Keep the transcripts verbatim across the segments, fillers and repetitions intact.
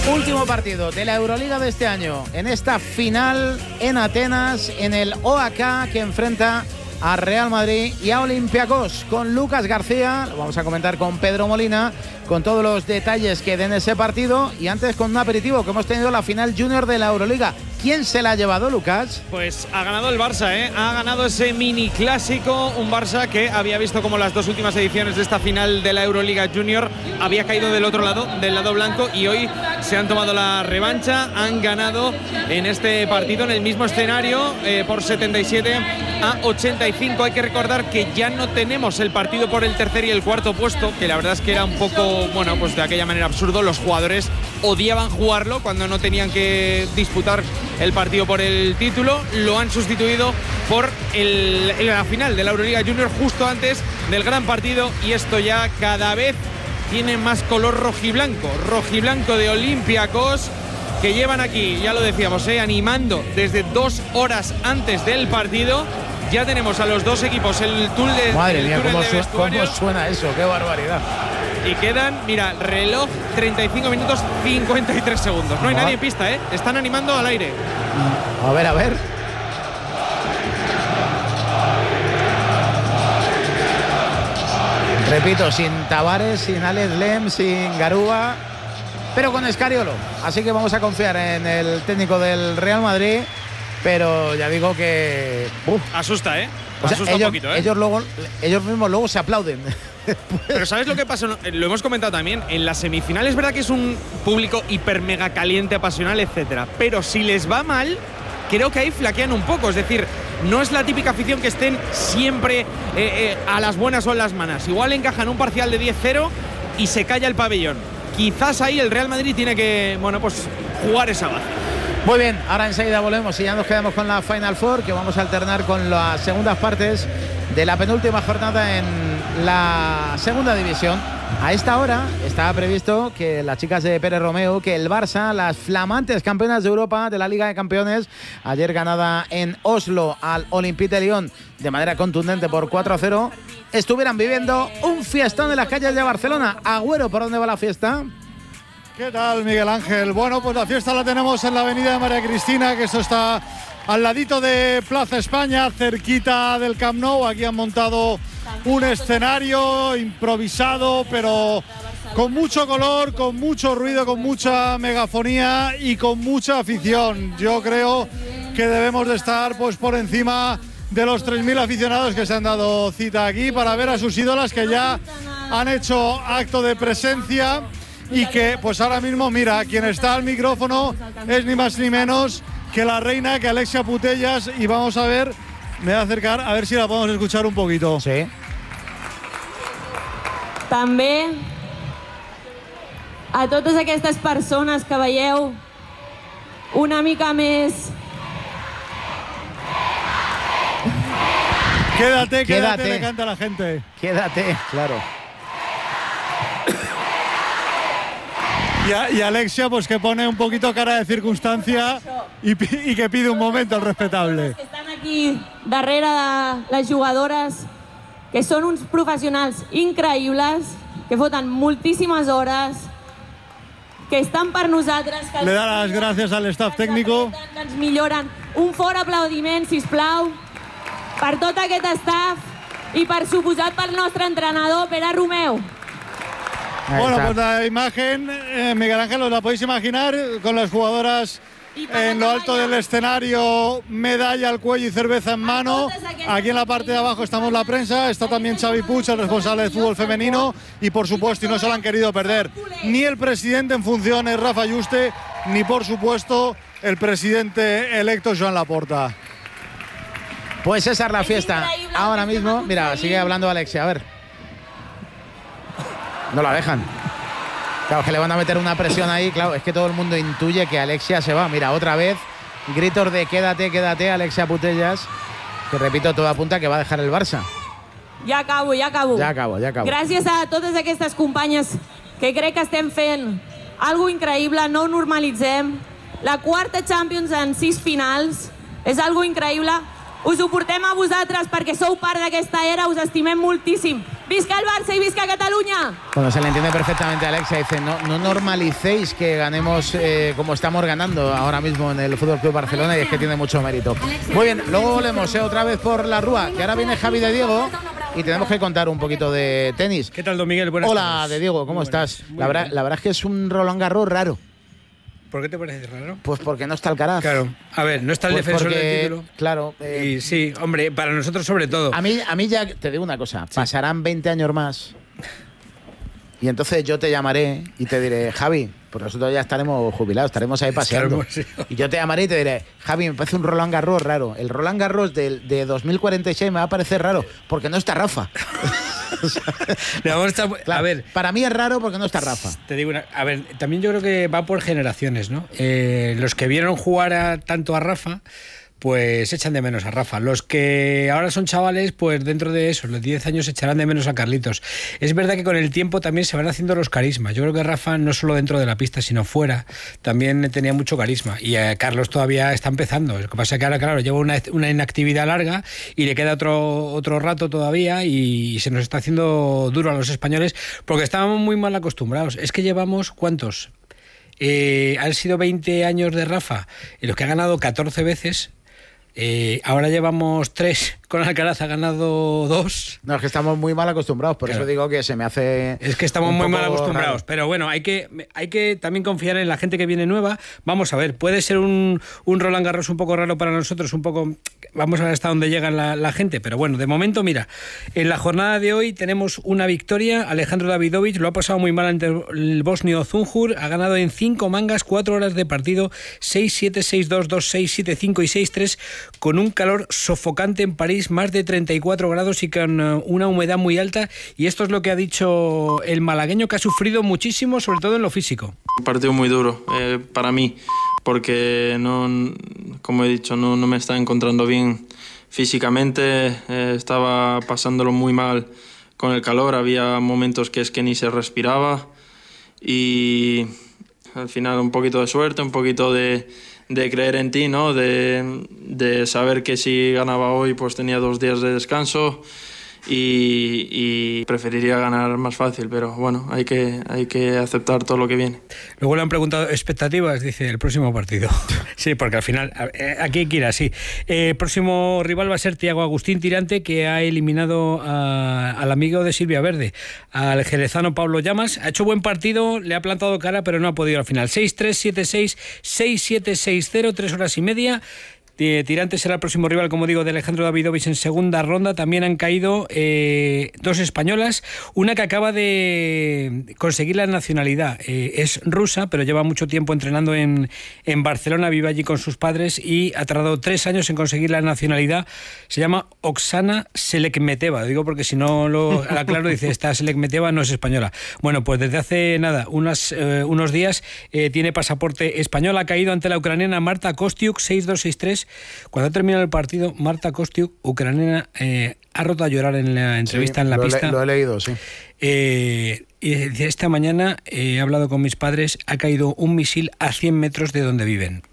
Último partido de la Euroliga de este año, en esta final en Atenas, en el O A K, que enfrenta a Real Madrid y a Olympiacos, con Lucas García. Lo vamos a comentar con Pedro Molina, con todos los detalles que den ese partido, y antes con un aperitivo, que hemos tenido la final junior de la Euroliga. ¿Quién se la ha llevado, Lucas? Pues ha ganado el Barça, ¿eh? Ha ganado ese mini clásico, un Barça que había visto como las dos últimas ediciones de esta final de la Euroliga Junior había caído del otro lado, del lado blanco, y hoy se han tomado la revancha, han ganado en este partido, en el mismo escenario, eh, por setenta y siete a ochenta y cinco. Hay que recordar que ya no tenemos el partido por el tercer y el cuarto puesto, que la verdad es que era un poco, bueno, pues de aquella manera absurdo. Los jugadores odiaban jugarlo cuando no tenían que disputar el partido por el título. Lo han sustituido por el, la final de la Euroliga Junior justo antes del gran partido, y esto ya cada vez tiene más color rojiblanco, rojiblanco de Olympiacos, que llevan aquí, ya lo decíamos, eh, animando desde dos horas antes del partido. Ya tenemos a los dos equipos el tour de Madre el mía, túnel cómo, de su vestuarios. cómo suena eso, qué barbaridad. Y quedan, mira, reloj treinta y cinco minutos cincuenta y tres segundos. No hay nadie en pista, ¿eh? Están animando al aire. A ver, a ver. Repito, sin Tavares, sin Alex Lem, sin Garúa, pero con Escariolo. Así que vamos a confiar en el técnico del Real Madrid. Pero ya digo que uf. Asusta, ¿eh? O sea, Asusta ellos, un poquito, ¿eh? Ellos, luego, ellos mismos luego se aplauden. Pero ¿sabes lo que pasa? Lo hemos comentado también. En las semifinales es verdad que es un público hiper mega caliente, apasional, etcétera. Pero si les va mal, creo que ahí flaquean un poco. Es decir, no es la típica afición que estén siempre eh, eh, a las buenas o en las malas. Igual encajan un parcial de diez cero y se calla el pabellón. Quizás ahí el Real Madrid tiene que, bueno, pues jugar esa base. Muy bien, ahora enseguida volvemos y ya nos quedamos con la Final Four, que vamos a alternar con las segundas partes de la penúltima jornada en la segunda división. A esta hora estaba previsto que las chicas de Pérez Romeu, que el Barça, las flamantes campeonas de Europa de la Liga de Campeones, ayer ganada en Oslo al Olympique de Lyon de manera contundente por cuatro a cero, estuvieran viviendo un fiestón en las calles de Barcelona. Agüero, ¿por dónde va la fiesta? ¿Qué tal, Miguel Ángel? Bueno, pues la fiesta la tenemos en la avenida de María Cristina, que eso está al ladito de Plaza España, cerquita del Camp Nou. Aquí han montado un escenario improvisado, pero con mucho color, con mucho ruido, con mucha megafonía y con mucha afición. Yo creo que debemos de estar pues por encima de los tres mil aficionados que se han dado cita aquí para ver a sus ídolas, que ya han hecho acto de presencia. Y que pues ahora mismo, mira, quien está al micrófono es ni más ni menos que la reina, que Alexia Putellas, y vamos a ver, me voy a acercar a ver si la podemos escuchar un poquito. Sí. També a totes aquestes persones que veieu una mica més. Quédate, quédate, Quédate. le canta la gente. Quédate, claro. Y, y Alexia, pues que pone un poquito cara de circunstancia y, y que pide un momento al respetable. Que estan aquí darrere de les jugadores, que són uns professionals increïbles, que foten moltíssimes hores, que estan per nosaltres, que Le da las gracias al staff técnico. que ens milloren. Un fort aplaudiment, sisplau, per tot aquest staff i per suposat pel nostre entrenador, Pere Romeu. Bueno, pues la imagen, eh, Miguel Ángel, os la podéis imaginar, con las jugadoras en lo alto del escenario, medalla al cuello y cerveza en mano. Aquí en la parte de abajo estamos la prensa, está también Xavi Puig, el responsable de fútbol femenino, y por supuesto, y no se lo han querido perder, ni el presidente en funciones, Rafa Yuste, ni por supuesto el presidente electo, Joan Laporta. Pues esa es la fiesta. Ahora mismo, mira, sigue hablando Alexia, a ver. No la dejan. Claro, que le van a meter una presión ahí. Claro, es que todo el mundo intuye que Alexia se va. Mira, otra vez, gritos de quédate, quédate, Alexia Putellas, que repito, todo apunta que va a dejar el Barça. Ja acabo, ja acabo. Ja acabo, ja acabo. Gràcies a totes aquestes companyes, que crec que estem fent algo increïble, no ho normalitzem. La quarta Champions en sis finals és algo increïble. Us ho portem a vosaltres perquè sou part d'aquesta era, us estimem moltíssim. Visca el Barça y visca Cataluña. Bueno, se le entiende perfectamente a Alexia. Dice, no, no normalicéis que ganemos eh, como estamos ganando ahora mismo en el Fútbol Club Barcelona, y es que tiene mucho mérito. Muy bien, luego volvemos eh, otra vez por la Rúa, que ahora viene Javi de Diego y tenemos que contar un poquito de tenis. ¿Qué tal, don Miguel? Buenas Hola, tardes. de Diego, ¿cómo Muy estás? buenas, muy La verdad, bien. la verdad es que es un Roland Garros raro. ¿Por qué te parece raro? Pues porque no está Alcaraz. Claro, a ver, no está el Pues defensor porque, del título. Claro. eh, Y sí, hombre, para nosotros sobre todo. A mí, a mí ya te digo una cosa, pasarán veinte años más y entonces yo te llamaré y te diré, Javi, pues nosotros ya estaremos jubilados, estaremos ahí paseando. Estaremos, sí. Y yo te llamaré y te diré, Javi, me parece un Roland Garros raro. El Roland Garros de, de dos mil cuarenta y seis me va a parecer raro porque no está Rafa. No, vamos a, estar- Claro, a ver, para mí es raro porque no está Rafa. te digo una, a ver, también yo creo que va por generaciones, ¿no? Eh, los que vieron jugar a, tanto a Rafa, pues echan de menos a Rafa. Los que ahora son chavales, pues dentro de eso, los diez años echarán de menos a Carlitos. Es verdad que con el tiempo también se van haciendo los carismas. Yo creo que Rafa, no solo dentro de la pista, sino fuera, también tenía mucho carisma. Y eh, Carlos todavía está empezando. Lo que pasa es que ahora, claro, lleva una, una inactividad larga y le queda otro, otro rato todavía y se nos está haciendo duro a los españoles porque estábamos muy mal acostumbrados. Es que llevamos, ¿cuántos? Eh, han sido veinte años de Rafa, en los que ha ganado catorce veces. Eh, ahora llevamos tres, con Alcaraz ha ganado dos. No, es que estamos muy mal acostumbrados, por Claro. eso digo que se me hace. Es que estamos un muy poco mal acostumbrados, raro. pero bueno, hay que, hay que también confiar en la gente que viene nueva. Vamos a ver, puede ser un, un Roland Garros un poco raro para nosotros, un poco, vamos a ver hasta dónde llega la, la gente, pero bueno, de momento, mira, en la jornada de hoy tenemos una victoria. Alejandro Davidovich lo ha pasado muy mal ante el bosnio Zunjur, ha ganado en cinco mangas, cuatro horas de partido, seis siete, seis dos, dos seis, siete cinco y seis tres, con un calor sofocante en París, más de treinta y cuatro grados y con uh, una humedad muy alta, y esto es lo que ha dicho el malagueño, que ha sufrido muchísimo, sobre todo en lo físico. Un partido muy duro eh, para mí, porque no, como he dicho, no, no me está encontrando bien físicamente, eh, estaba pasándolo muy mal con el calor, había momentos que es que ni se respiraba, y al final un poquito de suerte, un poquito de, de creer en ti, ¿no? De, de saber que si ganaba hoy pues tenía dos días de descanso. Y, y preferiría ganar más fácil, pero bueno, hay que, hay que aceptar todo lo que viene. Luego le han preguntado expectativas, dice, el próximo partido. Sí, porque al final, aquí hay que ir así. El eh, próximo rival va a ser Thiago Agustín Tirante, que ha eliminado a, al amigo de Silvia Verde, al jerezano Pablo Llamas. Ha hecho buen partido, le ha plantado cara, pero no ha podido al final. seis tres, siete seis, seis siete seis cero, tres horas y media. Tirante será el próximo rival, como digo, de Alejandro Davidovich en segunda ronda. También han caído eh, dos españolas, una que acaba de conseguir la nacionalidad, eh, es rusa, pero lleva mucho tiempo entrenando en, en Barcelona, vive allí con sus padres y ha tardado tres años en conseguir la nacionalidad. Se llama Oksana Selekmeteva, digo porque si no lo aclaro, dice, esta Selekmeteva no es española. Bueno, pues desde hace nada, unas, eh, unos días eh, tiene pasaporte español. Ha caído ante la ucraniana Marta Kostiuk, seis dos, seis tres. Cuando ha terminado el partido, Marta Kostiuk, ucraniana, eh, ha roto a llorar en la entrevista Sí, en la lo pista. Le, lo he leído, sí. Eh, y decía, esta mañana eh, he hablado con mis padres, ha caído un misil a cien metros de donde viven.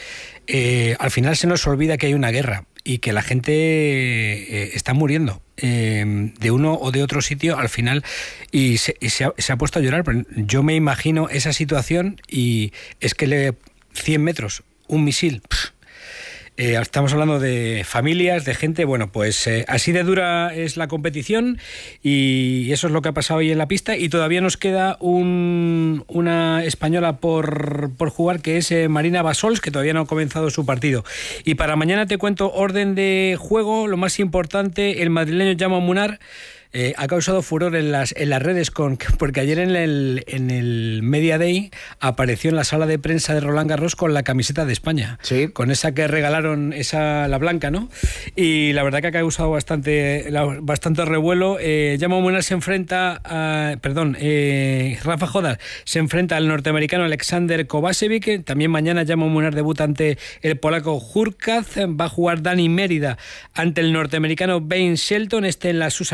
Eh, al final se nos olvida que hay una guerra y que la gente eh, está muriendo eh, de uno o de otro sitio al final, y se, y se, ha, se ha puesto a llorar. Pero yo me imagino esa situación y es que le cien metros, un misil... Pff, Eh, estamos hablando de familias, de gente. Bueno, pues eh, así de dura es la competición y eso es lo que ha pasado hoy en la pista, y todavía nos queda un, una española por, por jugar, que es eh, Marina Basols, que todavía no ha comenzado su partido. Y para mañana te cuento orden de juego. Lo más importante, el madrileño Jaume Munar Eh, ha causado furor en las, en las redes con, porque ayer en el, en el Media Day apareció en la sala de prensa de Roland Garros con la camiseta de España, sí, con esa que regalaron, esa la blanca, ¿no? Y la verdad que ha causado bastante, bastante revuelo. Eh, Jaume Munar se enfrenta a, perdón, eh, Rafa Jodar se enfrenta al norteamericano Alexander Kovacevic. También mañana Jaume Munar debuta ante el polaco Hurkacz. Va a jugar Dani Mérida ante el norteamericano Ben Shelton, este en la Susan Lenglen,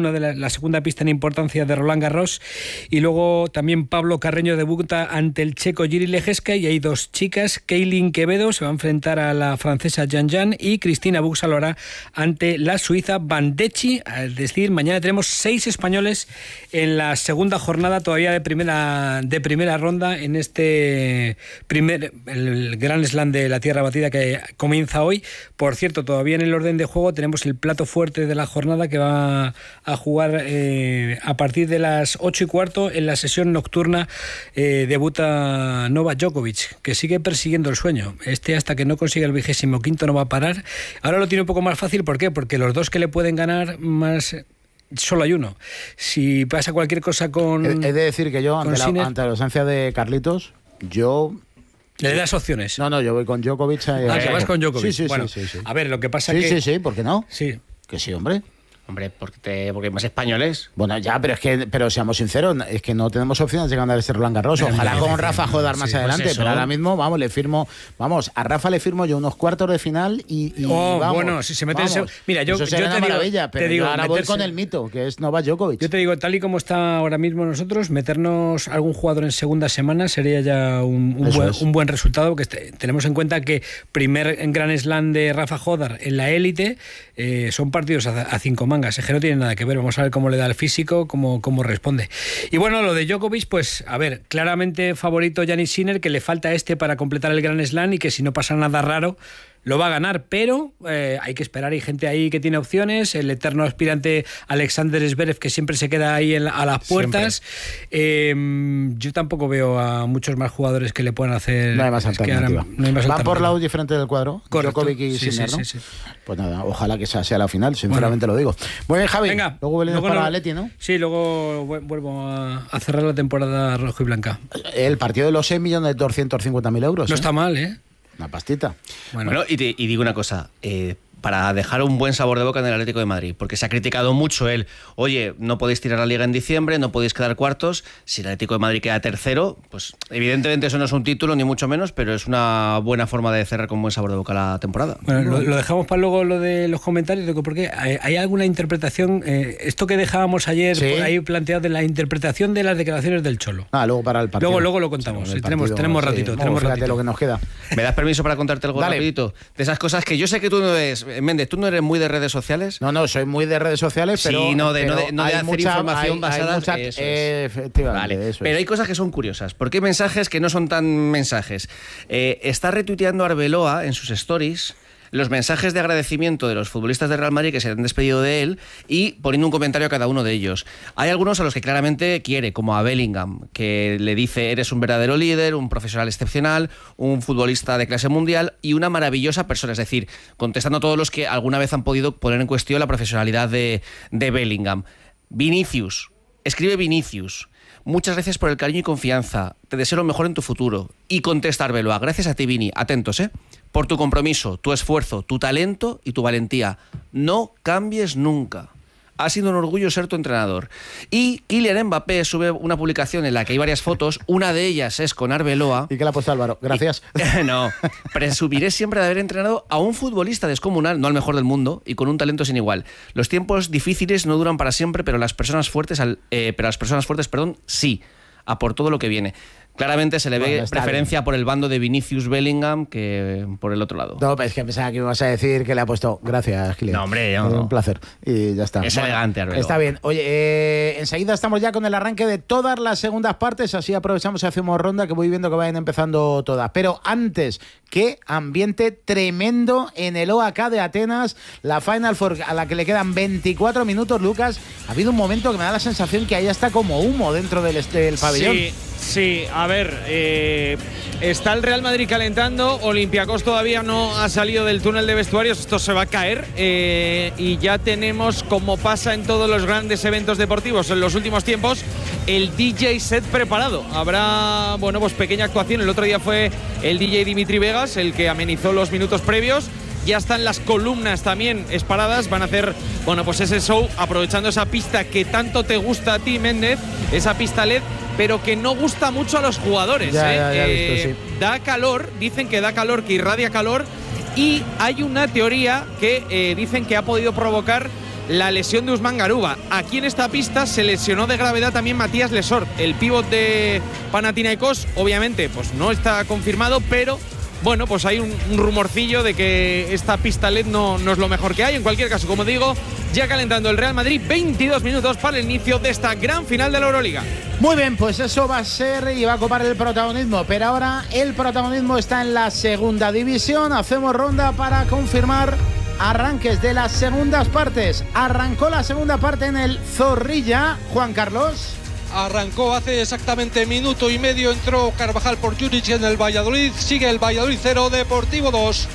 una de la, la segunda pista en importancia de Roland Garros. Y luego también Pablo Carreño debuta ante el checo Jiří Lehecka, y hay dos chicas, Kaylin Quevedo se va a enfrentar a la francesa Yan Yan y Cristina Buxa lo hará ante la suiza Bandecchi. Es decir, mañana tenemos seis españoles en la segunda jornada todavía de primera, de primera ronda en este primer el Grand Slam de la Tierra Batida que comienza hoy. Por cierto, todavía en el orden de juego tenemos el plato fuerte de la jornada que va a jugar eh, a partir de las ocho y cuarto en la sesión nocturna. Eh, debuta Novak Djokovic, que sigue persiguiendo el sueño. Este, hasta que no consiga el vigésimo quinto, no va a parar. Ahora lo tiene un poco más fácil. ¿Por qué? Porque los dos que le pueden ganar más... Solo hay uno. Si pasa cualquier cosa con... He de decir que yo, ante la, ante la ausencia de Carlitos, yo... ¿Le das opciones? No, no, yo voy con Djokovic. Eh, ah, que vas con Djokovic. Sí, sí, bueno, sí, sí, sí. A ver, lo que pasa sí, que... Sí, sí, sí, ¿por qué no? Sí. Que sí, hombre. Hombre, porque, te, porque hay más españoles. Bueno, ya, pero es que, pero seamos sinceros, es que no tenemos opciones de ganar este Roland Garros. Ojalá con Rafa Jodar más sí, adelante, pues pero ahora mismo, vamos, le firmo, vamos, a Rafa le firmo yo unos cuartos de final y, y oh, vamos, bueno, si se mete vamos, ese, mira, yo, eso yo sería te una digo, maravilla, pero te digo, ahora meterse, voy con el mito, que es Novak Djokovic. Yo te digo, tal y como está ahora mismo nosotros, meternos algún jugador en segunda semana sería ya un, un, buen, un buen resultado, porque este, tenemos en cuenta que primer Grand Slam de Rafa Jodar en la élite, eh, son partidos a, a cinco mangas, es que no tiene nada que ver. Vamos a ver cómo le da el físico, cómo, cómo responde. Y bueno, lo de Djokovic, pues a ver, claramente favorito Jannik Sinner, que le falta este para completar el Grand Slam y que si no pasa nada raro lo va a ganar, pero eh, hay que esperar. Hay gente ahí que tiene opciones, el eterno aspirante Alexander Zverev, que siempre se queda ahí en la, a las puertas. Eh, yo tampoco veo a muchos más jugadores que le puedan hacer. No hay más alternativa. Ahora, no hay más ¿Van alternativa. por lados diferentes del cuadro? Correcto. Djokovic y sí, Sinner, sí, ¿no? sí, sí. Pues nada, ojalá que esa sea la final, sinceramente bueno. lo digo. Muy bien, Javi. Venga, luego venimos luego para no, Atleti, ¿no? Sí, luego vuelvo a, a cerrar la temporada rojo y blanca. El partido de los seis millones doscientos cincuenta mil euros. No ¿eh? está mal, ¿eh? Una pastita. Bueno, bueno y, te, y digo una cosa, eh, para dejar un buen sabor de boca en el Atlético de Madrid, porque se ha criticado mucho el, oye, no podéis tirar la Liga en diciembre, no podéis quedar cuartos, si el Atlético de Madrid queda tercero, pues evidentemente eso no es un título, ni mucho menos, pero es una buena forma de cerrar con buen sabor de boca la temporada. Bueno, lo, lo dejamos para luego lo de los comentarios, porque hay, hay alguna interpretación, eh, esto que dejábamos ayer, ¿sí? Por ahí planteado de la interpretación de las declaraciones del Cholo. Ah, luego para el partido. Luego, luego lo contamos, sí, sí, tenemos, partido, tenemos ratito, sí, tenemos ratito. Lo que nos queda. ¿Me das permiso para contarte algo Dale. rapidito? De esas cosas que yo sé que tú no eres, Méndez, tú no eres muy de redes sociales. No, no, soy muy de redes sociales, pero... Sí, no de, pero no de, no de hacer mucha, información hay, basada... Hay mucha, eso eh, es. Efectivamente, vale. eso Pero es. hay cosas que son curiosas, porque hay mensajes que no son tan mensajes. Eh, está retuiteando Arbeloa en sus stories los mensajes de agradecimiento de los futbolistas de Real Madrid que se han despedido de él y poniendo un comentario a cada uno de ellos. Hay algunos a los que claramente quiere, como a Bellingham, que le dice eres un verdadero líder, un profesional excepcional, un futbolista de clase mundial y una maravillosa persona. Es decir, contestando a todos los que alguna vez han podido poner en cuestión la profesionalidad de, de Bellingham. Vinicius, escribe Vinicius. Muchas gracias por el cariño y confianza. Te deseo lo mejor en tu futuro. Y contesta Arbeloa. Gracias a ti, Vini. Atentos, ¿eh? Por tu compromiso, tu esfuerzo, tu talento y tu valentía. No cambies nunca. Ha sido un orgullo ser tu entrenador. Y Kylian Mbappé sube una publicación en la que hay varias fotos. Una de ellas es con Arbeloa. ¿Y qué le ha puesto Álvaro? Gracias. Y, no. Presumiré siempre de haber entrenado a un futbolista descomunal, no al mejor del mundo, y con un talento sin igual. Los tiempos difíciles no duran para siempre, pero las personas fuertes, eh, pero las personas fuertes, perdón, sí. A por todo lo que viene. Claramente se le ve bueno, preferencia bien por el bando de Vinicius Bellingham que por el otro lado. No, pero es que pensaba que me ibas a decir que le ha puesto gracias, Kylian. No, hombre, yo no. Un placer. Y ya está. Es bueno, elegante, Arbeloa. Está bien. Oye, eh, enseguida estamos ya con el arranque de todas las segundas partes, así aprovechamos y hacemos ronda, que voy viendo que vayan empezando todas. Pero antes, qué ambiente tremendo en el O A K de Atenas, la Final Four a la que le quedan veinticuatro minutos, Lucas. Ha habido un momento que me da la sensación que ahí está como humo dentro del, del pabellón. Sí. Sí, a ver, eh, está el Real Madrid calentando, Olympiacos todavía no ha salido del túnel de vestuarios, esto se va a caer eh, y ya tenemos, como pasa en todos los grandes eventos deportivos en los últimos tiempos, el D J set preparado. Habrá, bueno, pues pequeña actuación, el otro día fue el D J Dimitri Vegas el que amenizó los minutos previos. Ya están las columnas también esparadas, van a hacer, bueno, pues ese show aprovechando esa pista que tanto te gusta a ti, Méndez, esa pista L E D, pero que no gusta mucho a los jugadores. Ya, ¿eh? ya, ya eh, visto, sí. Da calor, dicen que da calor, que irradia calor, y hay una teoría que eh, dicen que ha podido provocar la lesión de Usman Garuba. Aquí en esta pista se lesionó de gravedad también Matías Lesort, el pívot de Panathinaikos. Obviamente, pues no está confirmado, pero bueno, pues hay un, un rumorcillo de que esta pista L E D no, no es lo mejor que hay. En cualquier caso, como digo, ya calentando el Real Madrid, veintidós minutos para el inicio de esta gran final de la Euroliga. Muy bien, pues eso va a ser y va a ocupar el protagonismo, pero ahora el protagonismo está en la segunda división. Hacemos ronda para confirmar arranques de las segundas partes. Arrancó la segunda parte en el Zorrilla, Juan Carlos. Arrancó hace exactamente minuto y medio, entró Carvajal por Juric en el Valladolid, sigue el Valladolid cero, Deportivo dos.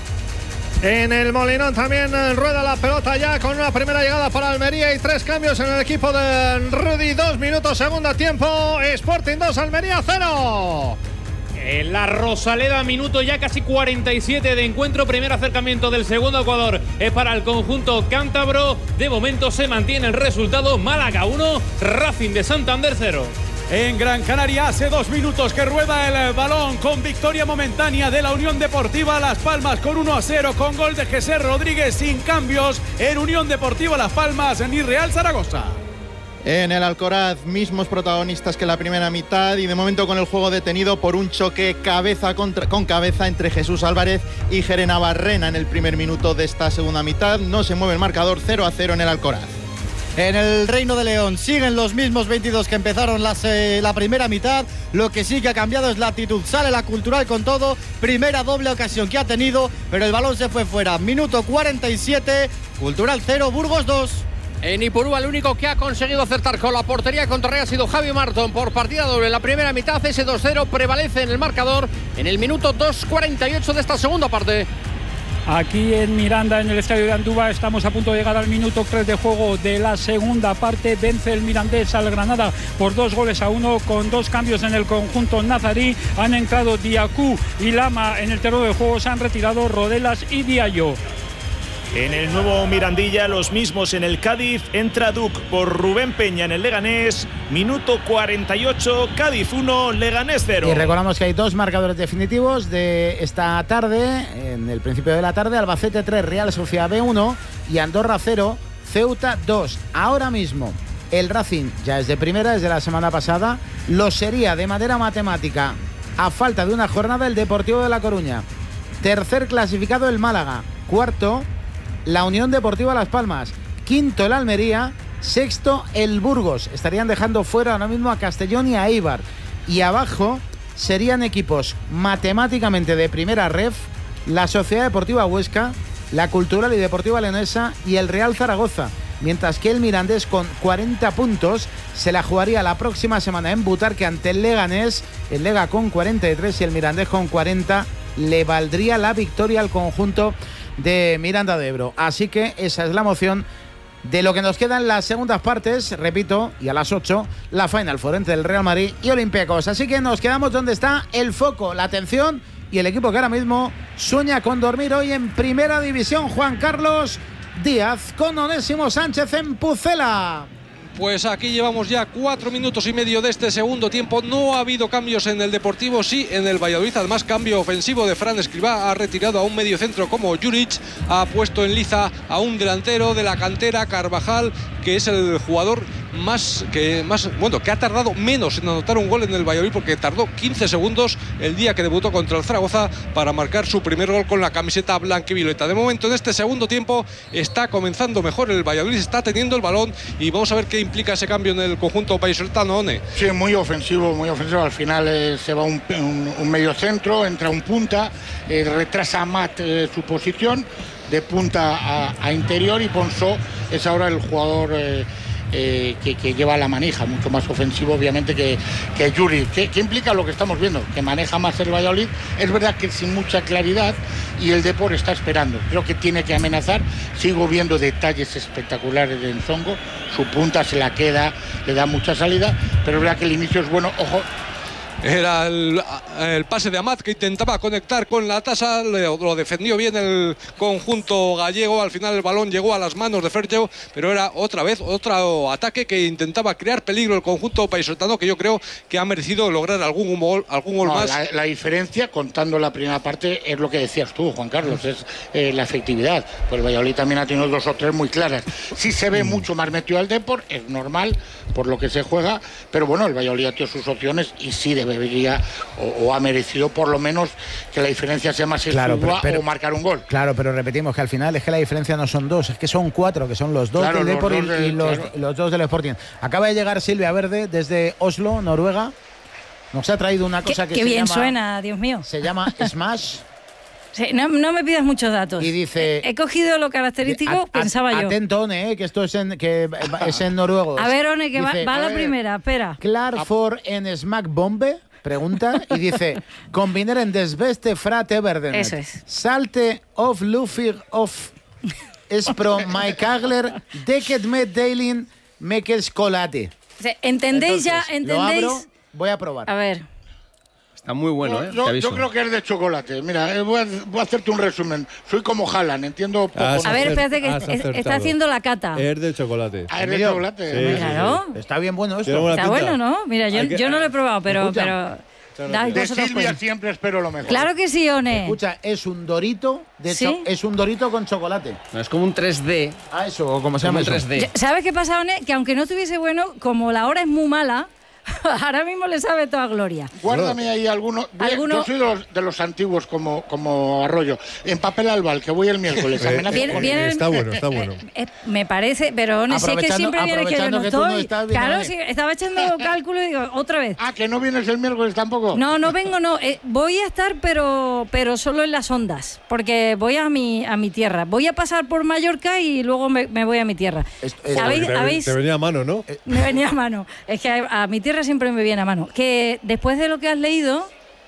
En el Molinón también rueda la pelota ya con una primera llegada para Almería y tres cambios en el equipo de Rudy. Dos minutos, segundo tiempo. Sporting dos, Almería cero. En la Rosaleda, minuto ya casi cuarenta y siete de encuentro. Primer acercamiento del segundo Ecuador es para el conjunto cántabro. De momento se mantiene el resultado. Málaga uno, Racing de Santander cero. En Gran Canaria hace dos minutos que rueda el balón con victoria momentánea de la Unión Deportiva Las Palmas con uno a cero con gol de Jesús Rodríguez sin cambios en Unión Deportiva Las Palmas ni Real Zaragoza. En el Alcoraz, mismos protagonistas que la primera mitad y de momento con el juego detenido por un choque cabeza contra, con cabeza entre Jesús Álvarez y Jere Navarrena en el primer minuto de esta segunda mitad. No se mueve el marcador, cero a cero en el Alcoraz. En el Reino de León siguen los mismos veintidós que empezaron las, eh, la primera mitad. Lo que sí que ha cambiado es la actitud. Sale la Cultural con todo. Primera doble ocasión que ha tenido, pero el balón se fue fuera. Minuto cuarenta y siete. Cultural cero, Burgos dos. En Ipurúa el único que ha conseguido acertar con la portería contraria ha sido Javi Marton por partida doble en la primera mitad. Ese dos cero prevalece en el marcador en el minuto dos cuarenta y ocho de esta segunda parte. Aquí en Miranda, en el estadio de Andúba, estamos a punto de llegar al minuto tres de juego de la segunda parte. Vence el Mirandés al Granada por dos goles a uno con dos cambios en el conjunto nazarí. Han entrado Diacú y Lama en el terreno de juego. Se han retirado Rodelas y Diallo. En el nuevo Mirandilla, los mismos en el Cádiz. Entra Duc por Rubén Peña en el Leganés. Minuto cuarenta y ocho, Cádiz uno, Leganés cero. Y recordamos que hay dos marcadores definitivos de esta tarde. En el principio de la tarde, Albacete tres, Real Sociedad B uno y Andorra cero, Ceuta dos. Ahora mismo, el Racing ya es de primera desde la semana pasada. Lo sería de manera matemática a falta de una jornada el Deportivo de La Coruña. Tercer clasificado el Málaga. Cuarto, la Unión Deportiva Las Palmas. Quinto el Almería. Sexto el Burgos. Estarían dejando fuera ahora mismo a Castellón y a Eibar. Y abajo serían equipos matemáticamente de primera ref la Sociedad Deportiva Huesca, la Cultural y Deportiva Leonesa y el Real Zaragoza. Mientras que el Mirandés con cuarenta puntos se la jugaría la próxima semana en Butarque ante el Leganés. El Lega con cuarenta y tres y el Mirandés con cuarenta. Le valdría la victoria al conjunto de Miranda de Ebro. Así que esa es la moción de lo que nos quedan las segundas partes, repito, y a las ocho la Final Four entre el Real Madrid y Olympiacos. Así que nos quedamos donde está el foco, la atención y el equipo que ahora mismo sueña con dormir hoy en Primera División. Juan Carlos Díaz con Onésimo Sánchez en Pucela. Pues aquí llevamos ya cuatro minutos y medio de este segundo tiempo. No ha habido cambios en el Deportivo, sí en el Valladolid. Además, cambio ofensivo de Fran Escribá. Ha retirado a un mediocentro como Juric. Ha puesto en liza a un delantero de la cantera, Carvajal, que es el jugador más que más bueno que ha tardado menos en anotar un gol en el Valladolid, porque tardó quince segundos el día que debutó contra el Zaragoza para marcar su primer gol con la camiseta blanca y violeta. De momento, en este segundo tiempo está comenzando mejor el Valladolid, está teniendo el balón y vamos a ver qué implica ese cambio en el conjunto vallisoletano, One. Sí, muy ofensivo, muy ofensivo. Al final eh, se va un, un, un medio centro, entra un punta, eh, retrasa a Matt eh, su posición de punta a, a interior y Ponsó es ahora el jugador eh, Eh, que, que lleva la manija, mucho más ofensivo obviamente que, que Yuri. ¿Qué, ¿Qué implica lo que estamos viendo? Que maneja más el Valladolid, es verdad que sin mucha claridad, y el Depor está esperando, creo que tiene que amenazar. Sigo viendo detalles espectaculares de Nzongo, su punta se la queda, le da mucha salida, pero es verdad que el inicio es bueno. Ojo, Era el, el pase de Amat que intentaba conectar con la tasa, lo, lo defendió bien el conjunto gallego. Al final el balón llegó a las manos de Fergeu, pero era otra vez otro ataque que intentaba crear peligro el conjunto paisotano, que yo creo que ha merecido lograr algún gol, algún gol no, más. La, la diferencia, contando la primera parte, es lo que decías tú, Juan Carlos, es eh, la efectividad. Pues el Valladolid también ha tenido dos o tres muy claras. Sí se ve mucho más metido al Depor, es normal por lo que se juega, pero bueno, el Valladolid ha tenido sus opciones y sí debería o, o ha merecido por lo menos que la diferencia sea más claro, exigua pero, pero, o marcar un gol. Claro, pero repetimos que al final es que la diferencia no son dos, es que son cuatro, que son los dos claro, del Depor y, de, y los, claro. los dos del Sporting. Acaba de llegar Silvia Verde desde Oslo, Noruega. Nos ha traído una cosa que que se bien llama, suena, Dios mío. Se llama Smash. Sí, no, no me pidas muchos datos. Y dice, he, he cogido lo característico, a, a, pensaba yo. Atento, One, eh, que esto es en, que es en noruego. A ver, One, que dice, va, va la primera, espera. Klar for en Smack Bombe, pregunta, y dice, combineren des beste frat everden. Eso es. Salte of Lufig of Espro my Kagler, deket met Dailin mekes colate. O sea, ¿entendéis Entonces, ya? ¿Entendéis? Lo abro, voy a probar. A ver. Está muy bueno, ¿eh? Yo, yo creo que es de chocolate. Mira, eh, voy, a, voy a hacerte un resumen. Soy como Haaland, entiendo poco. Has a ver, espérate, que es, está haciendo la cata. Es de chocolate. Ah, es de chocolate. Sí, claro. Sí, sí. Está bien bueno esto. Está bueno, ¿no? Mira, yo, que, yo no lo he probado, pero... pero da, de Silvia siempre espero lo mejor. Claro que sí, One. Escucha, es un dorito, de ¿Sí? es un dorito con chocolate. No, es como un tres D. Ah, eso, o como se llama eso. tres D. ¿Sabes qué pasa, One? Que aunque no estuviese bueno, como la hora es muy mala... Ahora mismo le sabe toda gloria. Guárdame ahí alguno. ¿Alguno? Yo soy de los, de los antiguos como, como Arroyo. En papel albal, que voy el miércoles. Eh, bien, bien, está bueno, está bueno. Eh, eh, me parece, pero no sé que siempre viene que yo no estoy. No claro, sí, estaba echando cálculo y digo, otra vez. Ah, que no vienes el miércoles tampoco. No, no vengo, no. Eh, voy a estar, pero pero solo en las ondas, porque voy a mi a mi tierra. Voy a pasar por Mallorca y luego me, me voy a mi tierra. Esto, ¿Habéis, te, ¿habéis, te venía a mano, ¿no? Me venía a mano. Es que a, a mi tierra siempre me viene a mano. Que después de lo que has leído,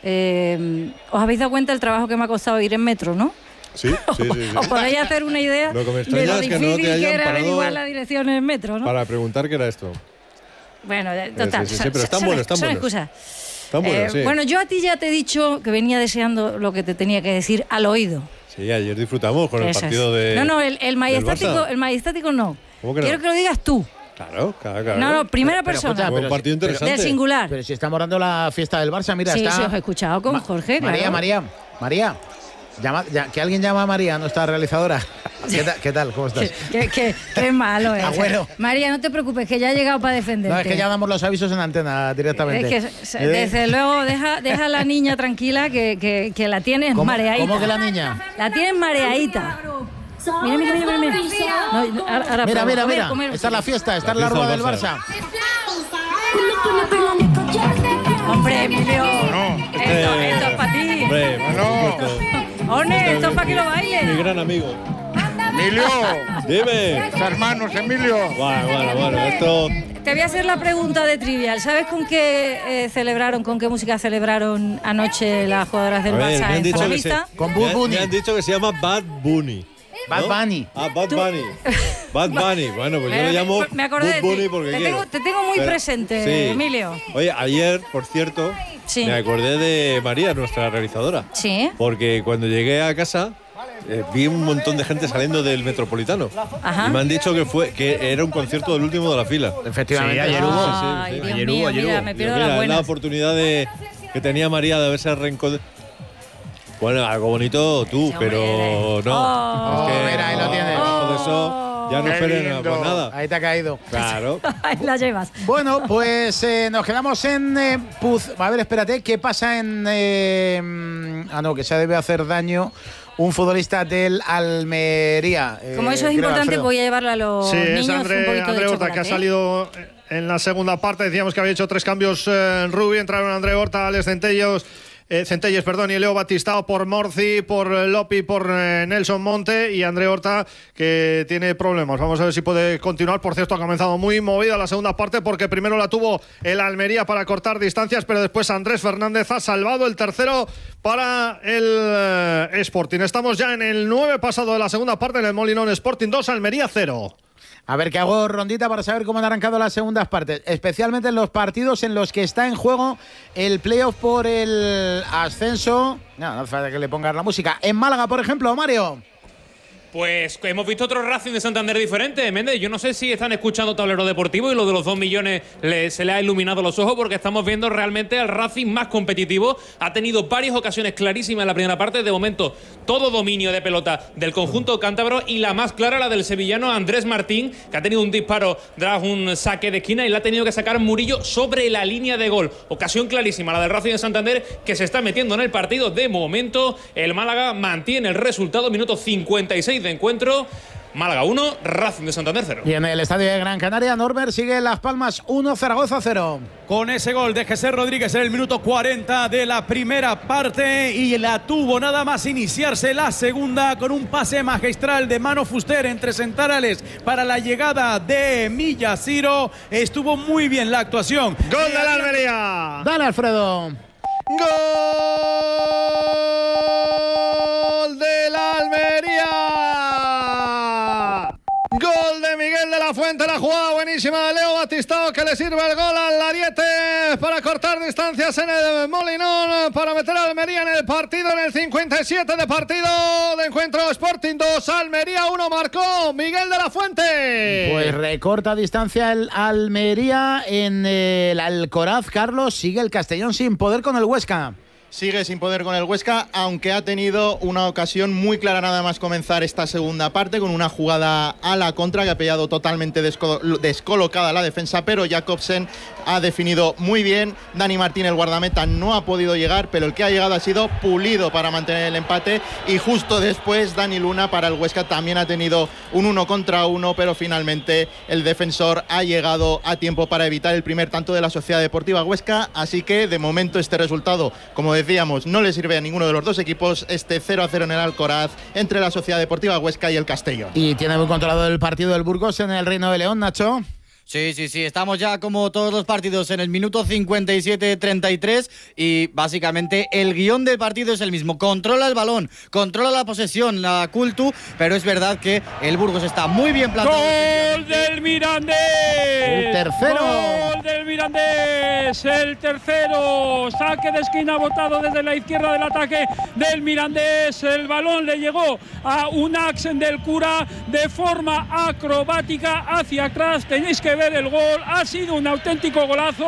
eh, os habéis dado cuenta del trabajo que me ha costado ir en metro, ¿no? Sí, sí, sí. sí. Os podéis hacer una idea lo que me de lo es difícil que, no te que era parado averiguar la dirección en el metro, ¿no? Para preguntar qué era esto. Bueno, total. Sí, sí, sí, pero están buenos, están buenos. Excusas. Están buenos, eh, sí. Bueno, yo a ti ya te he dicho que venía deseando lo que te tenía que decir al oído. Sí, ayer disfrutamos con Eso el partido es. de. No, no, el, el majestático, el majestático no. ¿Cómo que no? Quiero que lo digas tú. Claro, claro, claro. No, no, primera pero, persona. Pero, escucha, pero, un partido interesante. Del singular. Pero si estamos dando la fiesta del Barça, mira, sí, está. Sí, os he escuchado con Ma Jorge, María, claro. María, María. Llama, ya, que alguien llama a María, nuestra realizadora. ¿Qué, ta, ¿Qué tal? ¿Cómo estás? Qué, qué, qué malo es. Agüero. María, no te preocupes, que ya ha llegado para defenderte. No, es que ya damos los avisos en antena directamente. Es que, desde luego, deja, deja a la niña tranquila, que, que, que la tienes ¿Cómo, mareadita. ¿Cómo que la niña? La tienes mareadita. Mira, mira, mira, mira. No, ahora, ahora mira, mira, comer, mira. comer. Esta es la fiesta, esta es la rueda del Barça. Hombre, Emilio. No, este, esto, esto es para ti. Hombre, no. One, esto es para que lo bailes. Mi gran amigo. Emilio. Dime. Hermanos, Emilio. Bueno, bueno, bueno. Esto. Te voy a hacer la pregunta de trivial. ¿Sabes con qué eh, celebraron, con qué música celebraron anoche las jugadoras del ver, Barça en Salamista? Con Bad Bunny. Me han dicho que se llama Bad Bunny. Bad Bunny. Ah, Bad Bunny. Bad Bunny. Bueno, pues yo lo llamo me acordé Bad Bunny de porque te quiero. tengo, te tengo muy Pero, presente, sí. Emilio. Oye, ayer, por cierto, sí. me acordé de María, nuestra realizadora. Sí. Porque cuando llegué a casa eh, vi un montón de gente saliendo del Metropolitano. Ajá. Y me han dicho que fue que era un concierto del último de la fila. Efectivamente. Sí, ayer hubo. Ay, Sí, sí, sí. Dios Ayer mío, hubo, ayer mira, hubo. me pierdo Mira, las es la buenas. oportunidad de, que tenía María de haberse reencontrado. Bueno, algo bonito tú, Sí, pero hombre. no. Oh. Es que, Mira, ahí lo tienes. debajo de eso ya no Qué esperen lindo. pues nada. Ahí te ha caído. Claro. Ahí la llevas. Bueno, pues eh, nos quedamos en eh, Puz. A ver, espérate, ¿qué pasa en. Eh, ah, no, que se debe hacer daño un futbolista del Almería. Eh, Como eso es creo, importante, Alfredo. voy a llevarle a los Sí, niños es André, un poquito André de Horta, chocolate. que ha ¿eh? salido en la segunda parte. Decíamos que había hecho tres cambios eh, en Rubi. Entraron André Horta, Alex Centellos, eh, Centelles, perdón, y Leo Batistao por Morci, por eh, Lopi, por eh, Nelson Monte y André Horta, que tiene problemas. Vamos a ver si puede continuar. Por cierto, ha comenzado muy movida la segunda parte porque primero la tuvo el Almería para cortar distancias, pero después Andrés Fernández ha salvado el tercero para el eh, Sporting. Estamos ya en el nueve pasado de la segunda parte en el Molinón. Sporting dos, Almería cero. A ver, que hago rondita para saber cómo han arrancado las segundas partes, especialmente en los partidos en los que está en juego el playoff por el ascenso. No, no hace falta que le pongas la música. En Málaga, por ejemplo, Mario. Pues hemos visto otro Racing de Santander diferente, Méndez. Yo no sé si están escuchando Tablero Deportivo y lo de los dos millones le, se le ha iluminado los ojos, porque estamos viendo realmente al Racing más competitivo. Ha tenido varias ocasiones clarísimas en la primera parte. De momento, todo dominio de pelota del conjunto cántabro, y la más clara la del sevillano Andrés Martín, que ha tenido un disparo tras un saque de esquina y la ha tenido que sacar Murillo sobre la línea de gol. Ocasión clarísima la del Racing de Santander, que se está metiendo en el partido. De momento, el Málaga mantiene el resultado. Minuto cincuenta y seis de encuentro. Málaga uno, Racing de Santander cero. Y en el estadio de Gran Canaria, Norbert, sigue Las Palmas uno, Zaragoza cero. Con ese gol de Jesús Rodríguez en el minuto cuarenta de la primera parte, y la tuvo nada más iniciarse la segunda con un pase magistral de Mano Fuster entre centrales para la llegada de Millasiro. Estuvo muy bien la actuación. Gol de la Almería. Dale, Alfredo. Gol de la Almería. Gol de Miguel de la Fuente, la jugada buenísima de Leo Batistao, que le sirve el gol al Ariete para cortar distancias en el Molinón, para meter a Almería en el partido, en el cincuenta y siete de partido de encuentro. Sporting dos, Almería uno, marcó Miguel de la Fuente. Pues recorta distancia el Almería en el Alcoraz. Carlos, sigue el Castellón sin poder con el Huesca. Sigue sin poder con el Huesca, aunque ha tenido una ocasión muy clara nada más comenzar esta segunda parte, con una jugada a la contra que ha pillado totalmente desco descolocada la defensa, pero Jakobsen ha definido muy bien. Dani Martín, el guardameta, no ha podido llegar, pero el que ha llegado ha sido Pulido para mantener el empate, y justo después Dani Luna para el Huesca también ha tenido un uno contra uno, pero finalmente el defensor ha llegado a tiempo para evitar el primer tanto de la Sociedad Deportiva Huesca. Así que de momento este resultado, como decíamos, no le sirve a ninguno de los dos equipos, este cero a cero en el Alcoraz entre la Sociedad Deportiva Huesca y el Castellón. Y tiene muy controlado el partido del Burgos en el Reino de León, Nacho. Sí, sí, sí, estamos ya como todos los partidos en el minuto cincuenta y siete treinta y tres, y básicamente el guión del partido es el mismo. Controla el balón, controla la posesión, la Cultu, pero es verdad que el Burgos está muy bien plantado. ¡Gol del Mirandés! El tercero. ¡Gol del Mirandés! El tercero. Saque de esquina botado desde la izquierda del ataque del Mirandés. El balón le llegó a un Axen del Cura de forma acrobática hacia atrás. Tenéis que ver el gol, ha sido un auténtico golazo,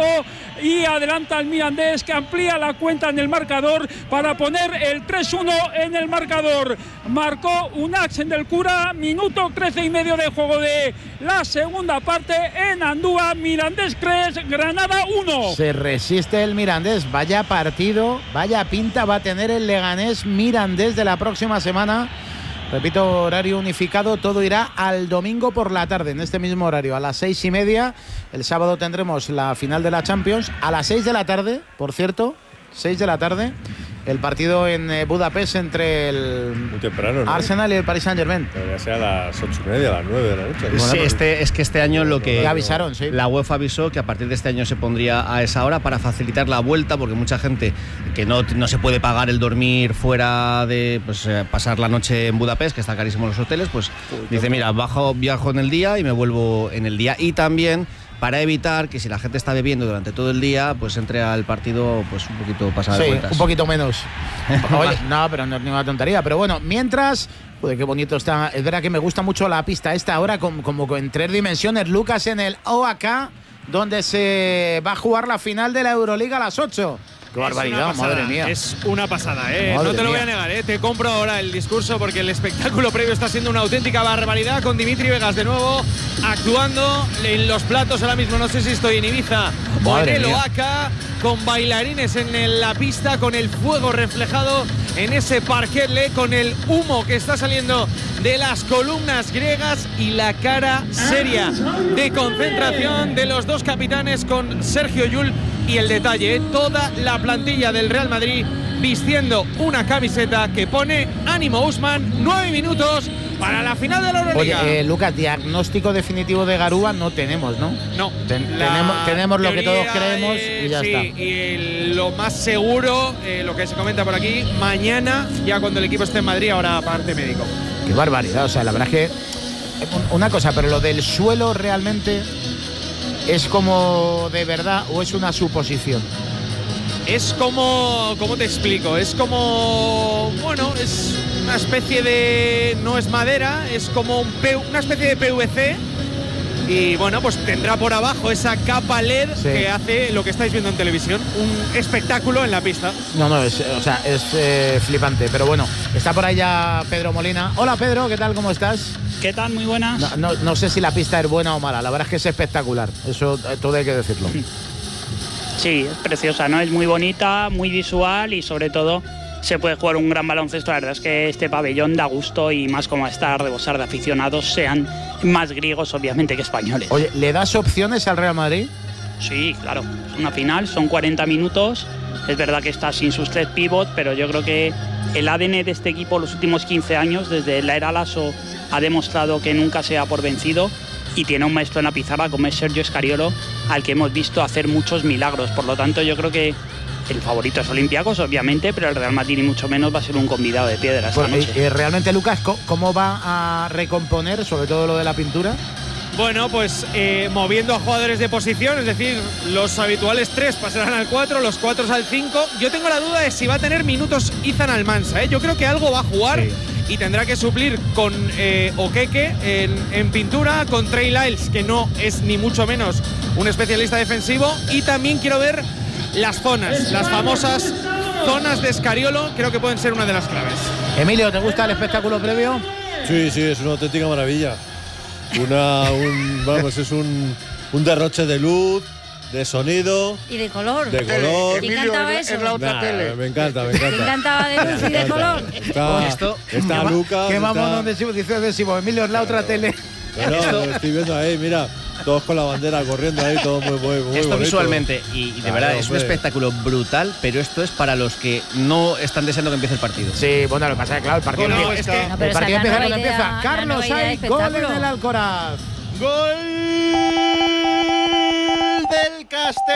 y adelanta al Mirandés, que amplía la cuenta en el marcador para poner el tres uno en el marcador. Marcó un Axen del Cura, minuto trece y medio de juego de la segunda parte en Andúa. Mirandés tres, Granada uno. Se resiste el Mirandés, vaya partido, vaya pinta va a tener el Leganés Mirandés de la próxima semana. Repito, horario unificado, todo irá al domingo por la tarde, en este mismo horario, a las seis y media. El sábado tendremos la final de la Champions, a las seis de la tarde, por cierto, seis de la tarde. El partido en Budapest entre el Muy temprano, ¿no? Arsenal y el Paris Saint-Germain. Debería ser a las ocho y media, a las nueve de la noche. Sí, bueno, este, es que este año lo que… Ya avisaron, sí. La UEFA avisó que a partir de este año se pondría a esa hora para facilitar la vuelta, porque mucha gente que no, no se puede pagar el dormir fuera de… pues eh, pasar la noche en Budapest, que está carísimo los hoteles, pues Uy, dice, mira, bajo, viajo en el día y me vuelvo en el día. Y también para evitar que si la gente está bebiendo durante todo el día, pues entre al partido pues un poquito pasada de sí, vueltas. un poquito menos. Oye, no, pero no es ninguna tontería. Pero bueno, mientras… Joder, qué bonito está. Es verdad que me gusta mucho la pista esta ahora, como, como en tres dimensiones. Lucas, en el O A K, donde se va a jugar la final de la Euroliga a las ocho. Qué barbaridad, madre mía. Es una pasada, ¿eh? Madre no te lo mía. voy a negar, ¿eh? Te compro ahora el discurso, porque el espectáculo previo está siendo una auténtica barbaridad, con Dimitri Vegas de nuevo actuando en los platos ahora mismo. No sé si estoy en Ibiza o en el O A K, con bailarines en la pista, con el fuego reflejado en ese parquet, con el humo que está saliendo de las columnas griegas y la cara seria de concentración de los dos capitanes, con Sergio Llull. Y el detalle, ¿eh? Toda la plantilla del Real Madrid vistiendo una camiseta que pone ánimo Usman, nueve minutos para la final de la Euroliga. Oye, eh, Lucas, diagnóstico definitivo de Garúa no tenemos, ¿no? No. Ten, tenemos, tenemos lo que todos creemos eh, y ya sí, está. Y el, lo más seguro, eh, lo que se comenta por aquí, mañana, ya cuando el equipo esté en Madrid, ahora parte médico. Qué barbaridad, o sea, la verdad es que una cosa, pero lo del suelo realmente es como de verdad o es una suposición. Es como, ¿cómo te explico? Es como, bueno, es una especie de, no es madera, es como un P, una especie de P V C. Y bueno, pues tendrá por abajo esa capa L E D, sí, que hace lo que estáis viendo en televisión, un espectáculo en la pista. No, no, es, o sea, es eh, flipante. Pero bueno, está por ahí ya Pedro Molina. Hola Pedro, ¿qué tal? ¿Cómo estás? ¿Qué tal? Muy buenas. No, no, no sé si la pista es buena o mala, la verdad es que es espectacular. Eso todo hay que decirlo. Sí, es preciosa, ¿no? Es muy bonita, muy visual y sobre todo se puede jugar un gran baloncesto. La verdad es que este pabellón da gusto y más como está a rebosar de aficionados, sean más griegos obviamente que españoles. Oye, ¿le das opciones al Real Madrid? Sí, claro. Es una final, son cuarenta minutos. Es verdad que está sin sus tres pivots, pero yo creo que el A D N de este equipo los últimos quince años, desde la era Lasso, ha demostrado que nunca se da por vencido y tiene un maestro en la pizarra como es Sergio Scariolo, al que hemos visto hacer muchos milagros. Por lo tanto, yo creo que el favorito es Olympiacos, obviamente, pero el Real Madrid ni mucho menos va a ser un convidado de piedra esta bueno, noche. Y, y realmente, Lucas, ¿cómo va a recomponer, sobre todo lo de la pintura? Bueno, pues eh, moviendo a jugadores de posición, es decir, los habituales tres pasarán al cuatro, los cuatro al cinco. Yo tengo la duda de si va a tener minutos Izan Almansa, ¿eh? Yo creo que algo va a jugar. Sí. Y tendrá que suplir con eh, Okeke en, en pintura, con Trey Lyles, que no es ni mucho menos un especialista defensivo. Y también quiero ver las zonas, las famosas zonas de Scariolo, creo que pueden ser una de las claves. Emilio, ¿te gusta el espectáculo previo? Sí, sí, es una auténtica maravilla. Una, un, vamos, es un, un derroche de luz, de sonido. Y de color. De color. ¿Te encantaba eso? Es la otra Nah, tele. Me encanta, me encanta. ¿Te encantaba de luz y de color? Está, Esto, está Lucas. ¿Qué vamos está... donde dice decimos? Emilio, es la otra tele. Bueno, lo estoy viendo ahí, mira, todos con la bandera corriendo ahí, todo muy, muy, muy Esto bonito. visualmente, y, y de Claro, verdad es un hombre. espectáculo brutal, pero esto es para los que no están deseando que empiece el partido. Sí, bueno, lo que pasa es que, claro, el partido, No, empieza, es que- No, pero el partido esa es la empieza cuando nueva idea, empieza. la Carlos, nueva idea de hay gol en espectáculo. el Alcoraz. Gol del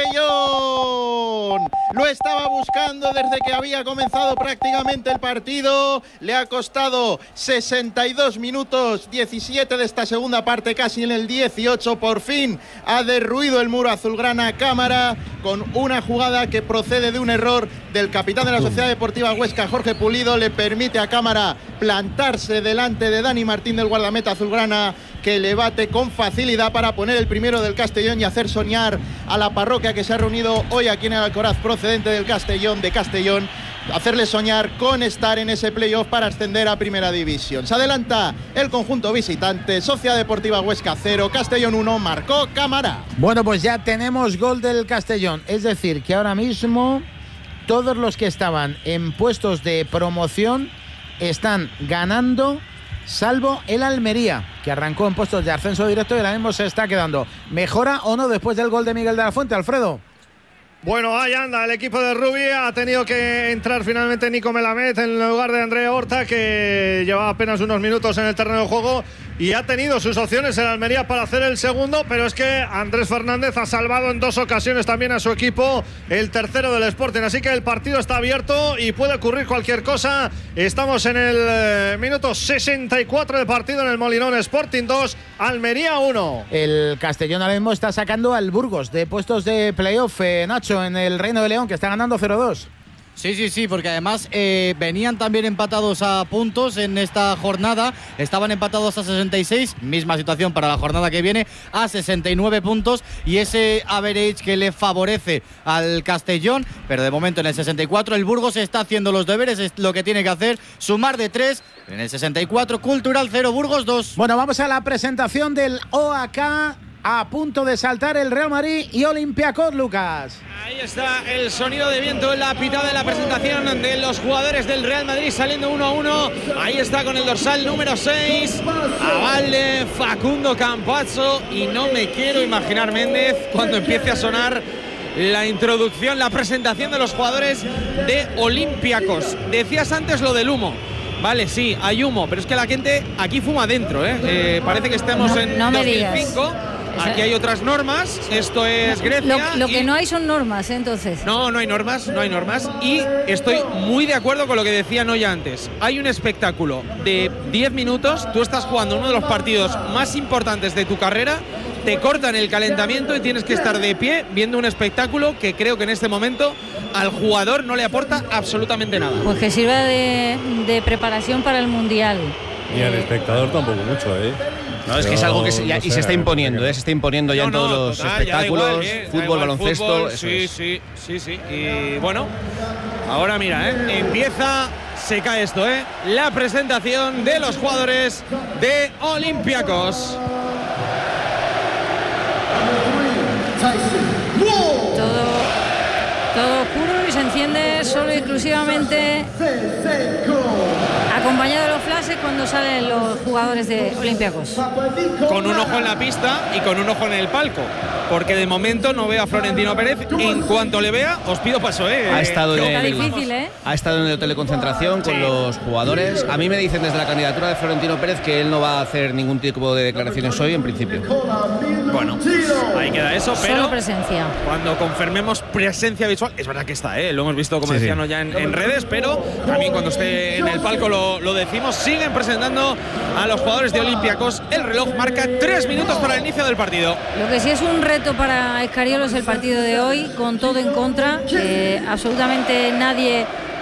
Castellón. Lo estaba buscando desde que había comenzado prácticamente el partido. Le ha costado sesenta y dos minutos, diecisiete de esta segunda parte, casi en el dieciocho. Por fin ha derruido el muro azulgrana Cámara con una jugada que procede de un error del capitán de la Sociedad Deportiva Huesca, Jorge Pulido. Le permite a Cámara plantarse delante de Dani Martín, del guardameta azulgrana, que le bate con facilidad para poner el primero del Castellón y hacer soñar a la parroquia que se ha reunido hoy aquí en el Alcoraz, procedente del Castellón, de Castellón, hacerle soñar con estar en ese playoff para ascender a Primera División. Se adelanta el conjunto visitante, Sociedad Deportiva Huesca cero, Castellón uno, marcó Cámara. Bueno, pues ya tenemos gol del Castellón, es decir, que ahora mismo todos los que estaban en puestos de promoción están ganando, salvo el Almería, que arrancó en puestos de ascenso directo y ahora mismo se está quedando. ¿Mejora o no después del gol de Miguel de la Fuente, Alfredo? Bueno, ahí anda el equipo de Rubi. Ha tenido que entrar finalmente Nico Melamed en lugar de André Horta, que llevaba apenas unos minutos en el terreno de juego, y ha tenido sus opciones en Almería para hacer el segundo, pero es que Andrés Fernández ha salvado en dos ocasiones también a su equipo, el tercero del Sporting. Así que el partido está abierto y puede ocurrir cualquier cosa. Estamos en el eh, minuto sesenta y cuatro de partido en el Molinón. Sporting dos, Almería uno. El Castellón ahora mismo está sacando al Burgos de puestos de playoff, eh, Nacho, en el Reino de León, que está ganando cero dos. Sí, sí, sí, porque además eh, venían también empatados a puntos en esta jornada, estaban empatados a sesenta y seis, misma situación para la jornada que viene, a sesenta y nueve puntos, y ese average que le favorece al Castellón, pero de momento en el sesenta y cuatro el Burgos está haciendo los deberes, es lo que tiene que hacer, sumar de tres, en el sesenta y cuatro Cultural cero, Burgos dos. Bueno, vamos a la presentación del O A K. A punto de saltar el Real Madrid y Olympiacos, Lucas. Ahí está el sonido de viento en la pitada de la presentación de los jugadores del Real Madrid saliendo uno a uno. Ahí está con el dorsal número seis, Avalde, Facundo Campazzo, y no me quiero imaginar, Méndez, cuando empiece a sonar la introducción, la presentación de los jugadores de Olympiacos. Decías antes lo del humo. Vale, sí, hay humo, pero es que la gente aquí fuma dentro, ¿eh? Eh, parece que estamos en no me dos mil cinco. digas. Aquí hay otras normas, esto es Grecia. Lo, lo que y... no hay son normas, ¿eh? Entonces. No, no hay normas, no hay normas. Y estoy muy de acuerdo con lo que decía Noya antes. Hay un espectáculo de diez minutos, tú estás jugando uno de los partidos más importantes de tu carrera, te cortan el calentamiento y tienes que estar de pie viendo un espectáculo que creo que en este momento al jugador no le aporta absolutamente nada. Pues que sirva de, de preparación para el Mundial. Y al espectador tampoco mucho, ¿eh? No, es que es algo que se, ya, no sé, y se está imponiendo, ¿eh? Se está imponiendo ya no, en todos no, los total, espectáculos, igual, eh, fútbol, igual, baloncesto. Fútbol, eso sí, es. sí, sí, sí. Y bueno, ahora mira, ¿eh? Empieza, se cae esto, ¿eh? La presentación de los jugadores de Olympiacos. Todo, todo oscuro y se enciende solo y exclusivamente acompañado de los flashes cuando salen los jugadores de Olympiacos. Con un ojo en la pista y con un ojo en el palco, porque de momento no veo a Florentino Pérez. En cuanto le vea, os pido paso, ¿eh? Ha estado, en Está el, difícil, ¿eh? ha estado en el hotel de concentración con sí. los jugadores. A mí me dicen desde la candidatura de Florentino Pérez que él no va a hacer ningún tipo de declaraciones hoy, en principio. Bueno, ahí queda eso, pero solo presencia. Cuando confirmemos presencia visual, es verdad que está, ¿eh? Lo hemos visto, como sí, decían sí. ya en, en redes, pero también cuando esté en el palco lo, lo decimos. Siguen presentando a los jugadores de Olympiacos. El reloj marca tres minutos para el inicio del partido. Lo que sí es un reto para Escariolo es el partido de hoy, con todo en contra. Eh, absolutamente nadie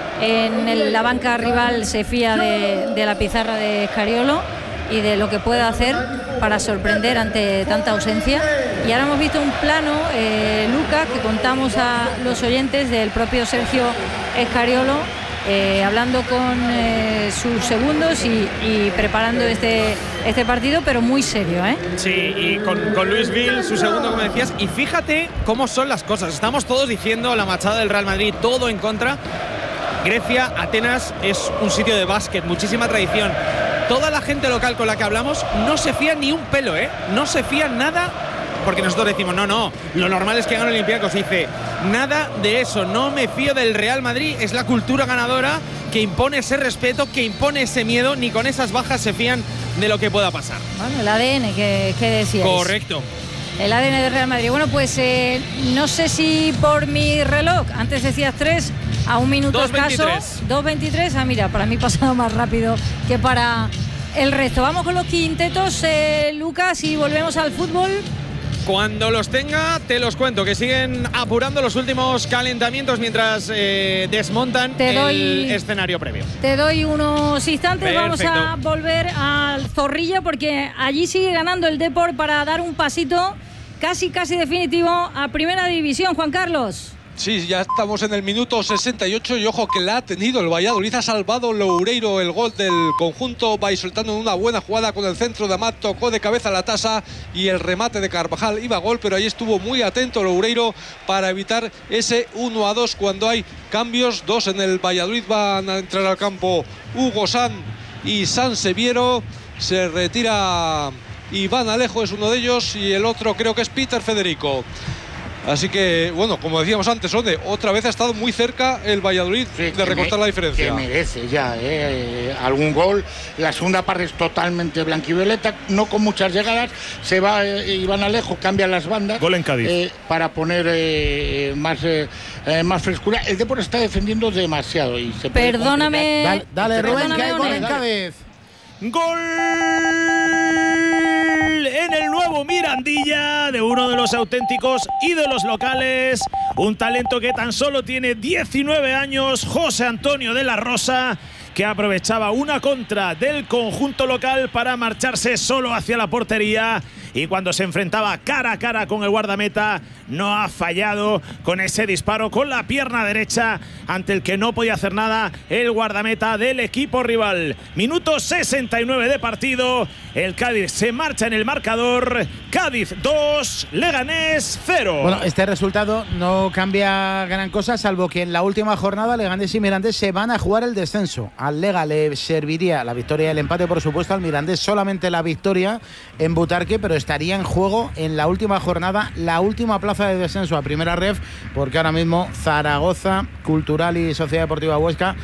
en el, la banca rival se fía de, de la pizarra de Escariolo y de lo que puede hacer para sorprender ante tanta ausencia. Y ahora hemos visto un plano, eh, Lucas, que contamos a los oyentes del propio Sergio Escariolo, eh, hablando con eh, sus segundos y, y preparando este, este partido, pero muy serio, ¿eh? Sí, y con, con Luis Gil, su segundo, como decías. Y fíjate cómo son las cosas. Estamos todos diciendo la machada del Real Madrid, todo en contra. Grecia, Atenas, es un sitio de básquet, muchísima tradición. Toda la gente local con la que hablamos no se fía ni un pelo, ¿eh? No se fía nada, porque nosotros decimos, no, no, lo normal es que gane Olympiacos. Dice, nada de eso, no me fío del Real Madrid, es la cultura ganadora que impone ese respeto, que impone ese miedo, ni con esas bajas se fían de lo que pueda pasar. Bueno, el A D N que, que decías. Correcto. El A D N del Real Madrid. Bueno, pues eh, no sé si por mi reloj, antes decías tres, a un minuto escaso. dos veintitrés. Ah, mira, para mí ha pasado más rápido que para el resto. Vamos con los quintetos, eh, Lucas, y volvemos al fútbol. Cuando los tenga, te los cuento, que siguen apurando los últimos calentamientos mientras eh, desmontan te doy, el escenario previo. Te doy unos instantes. Perfecto. Vamos a volver al Zorrilla, porque allí sigue ganando el Depor para dar un pasito casi, casi definitivo a Primera División. Juan Carlos. Sí, ya estamos en el minuto sesenta y ocho y ojo que la ha tenido el Valladolid. Ha salvado Loureiro el gol del conjunto. Va soltando en una buena jugada con el centro de Amat. Tocó de cabeza la tasa y el remate de Carvajal iba a gol, pero ahí estuvo muy atento Loureiro para evitar ese uno a dos cuando hay cambios. Dos en el Valladolid. Van a entrar al campo Hugo San y San Seviero. Se retira Iván Alejo, es uno de ellos, y el otro creo que es Peter Federico. Así que, bueno, como decíamos antes, Ode, otra vez ha estado muy cerca el Valladolid sí, de recortar me, la diferencia. Que merece ya eh, algún gol. La segunda parte es totalmente blanquivioleta, no con muchas llegadas. Se va eh, Iván Alejo, cambia las bandas. Gol en Cádiz. Eh, para poner eh, más, eh, más frescura. El Depor está defendiendo demasiado. Y se Perdóname. Dale, dale Rubén, que hay gol en dale. Cádiz. ¡Gol! En el nuevo Mirandilla de uno de los auténticos ídolos locales, un talento que tan solo tiene diecinueve años, José Antonio de la Rosa, que aprovechaba una contra del conjunto local para marcharse solo hacia la portería, y cuando se enfrentaba cara a cara con el guardameta no ha fallado con ese disparo con la pierna derecha ante el que no podía hacer nada el guardameta del equipo rival. Minuto sesenta y nueve de partido, el Cádiz se marcha en el marcador. Cádiz dos, Leganés cero. Bueno, este resultado no cambia gran cosa, salvo que en la última jornada Leganés y Mirandés se van a jugar el descenso. Al Lega le serviría la victoria y el empate, por supuesto, al Mirandés solamente la victoria en Butarque, pero estaría en juego en la última jornada, la última plaza de descenso a Primera Ref, porque ahora mismo Zaragoza, Cultural y Sociedad Deportiva Huesca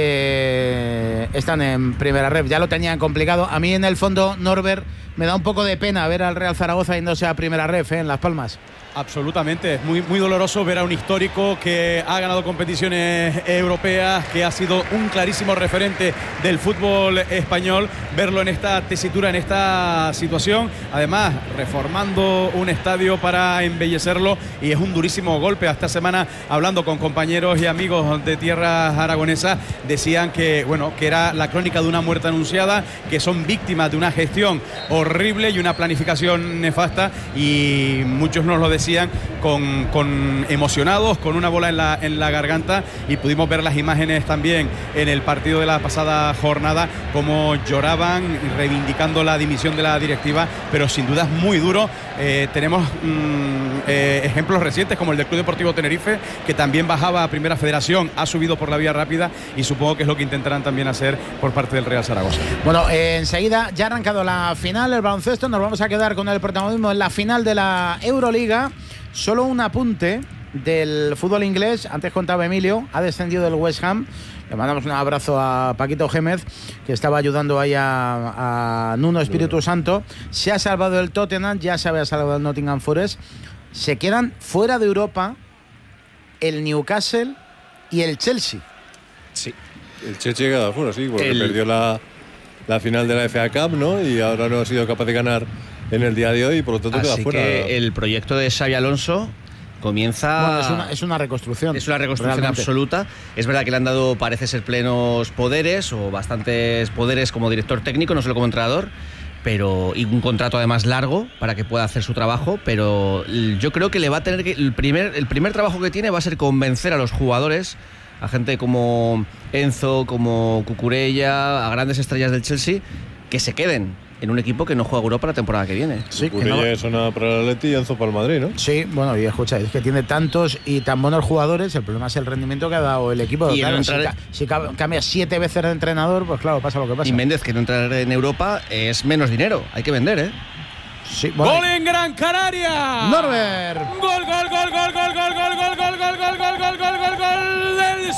eh, están en Primera Ref. Ya lo tenían complicado. A mí, en el fondo, Norbert, me da un poco de pena ver al Real Zaragoza yéndose a Primera Ref eh, en Las Palmas. Absolutamente, es muy, muy doloroso ver a un histórico que ha ganado competiciones europeas, que ha sido un clarísimo referente del fútbol español, verlo en esta tesitura, en esta situación, además reformando un estadio para embellecerlo, y es un durísimo golpe. Esta semana, hablando con compañeros y amigos de tierras aragonesas, decían que, bueno, que era la crónica de una muerte anunciada, que son víctimas de una gestión horrible y una planificación nefasta, y muchos nos lo decían con, con emocionados, con una bola en la, en la garganta, y pudimos ver las imágenes también en el partido de la pasada jornada, como lloraban reivindicando la dimisión de la directiva, pero sin duda es muy duro. Eh, tenemos mm, eh, ejemplos recientes como el del Club Deportivo Tenerife, que también bajaba a Primera Federación, ha subido por la vía rápida, y supongo que es lo que intentarán también hacer por parte del Real Zaragoza. Bueno, eh, enseguida ya ha arrancado la final, el baloncesto, nos vamos a quedar con el protagonismo en la final de la Euroliga. Solo un apunte del fútbol inglés. Antes contaba Emilio, ha descendido del West Ham. Le mandamos un abrazo a Paquito Gémez, que estaba ayudando ahí a, a Nuno Espíritu Santo. Se ha salvado el Tottenham, ya se había salvado el Nottingham Forest. Se quedan fuera de Europa el Newcastle y el Chelsea. Sí. El Chelsea ha quedado fuera, sí, porque el... perdió la, la final de la F A Cup, ¿no? Y ahora no ha sido capaz de ganar en el día de hoy, y por lo tanto queda Así fuera. Que el proyecto de Xabi Alonso comienza... Bueno, es, una, es una reconstrucción. Es una reconstrucción realmente absoluta. Es verdad que le han dado, parece ser, plenos poderes, o bastantes poderes como director técnico, no solo como entrenador, pero y un contrato además largo para que pueda hacer su trabajo, pero yo creo que le va a tener que... El primer, el primer trabajo que tiene va a ser convencer a los jugadores, a gente como Enzo, como Cucurella, a grandes estrellas del Chelsea, que se queden en un equipo que no juega Europa la temporada que viene. Sí, que no... es una para el Atleti y Enzo para el Madrid, ¿no? Sí, bueno, y escucha, es que tiene tantos y tan buenos jugadores, el problema es el rendimiento que ha dado el equipo. Y claro, entrar... si, ca si cambia siete veces de entrenador, pues claro, pasa lo que pasa. Y Méndez, que no entrar en Europa es menos dinero, hay que vender, ¿eh? Sí, bueno. ¡Gol en Gran Canaria! ¡Norbert! ¡Gol, gol, gol, gol, gol, gol, gol, gol, gol, gol, gol, gol, gol, gol, gol, gol del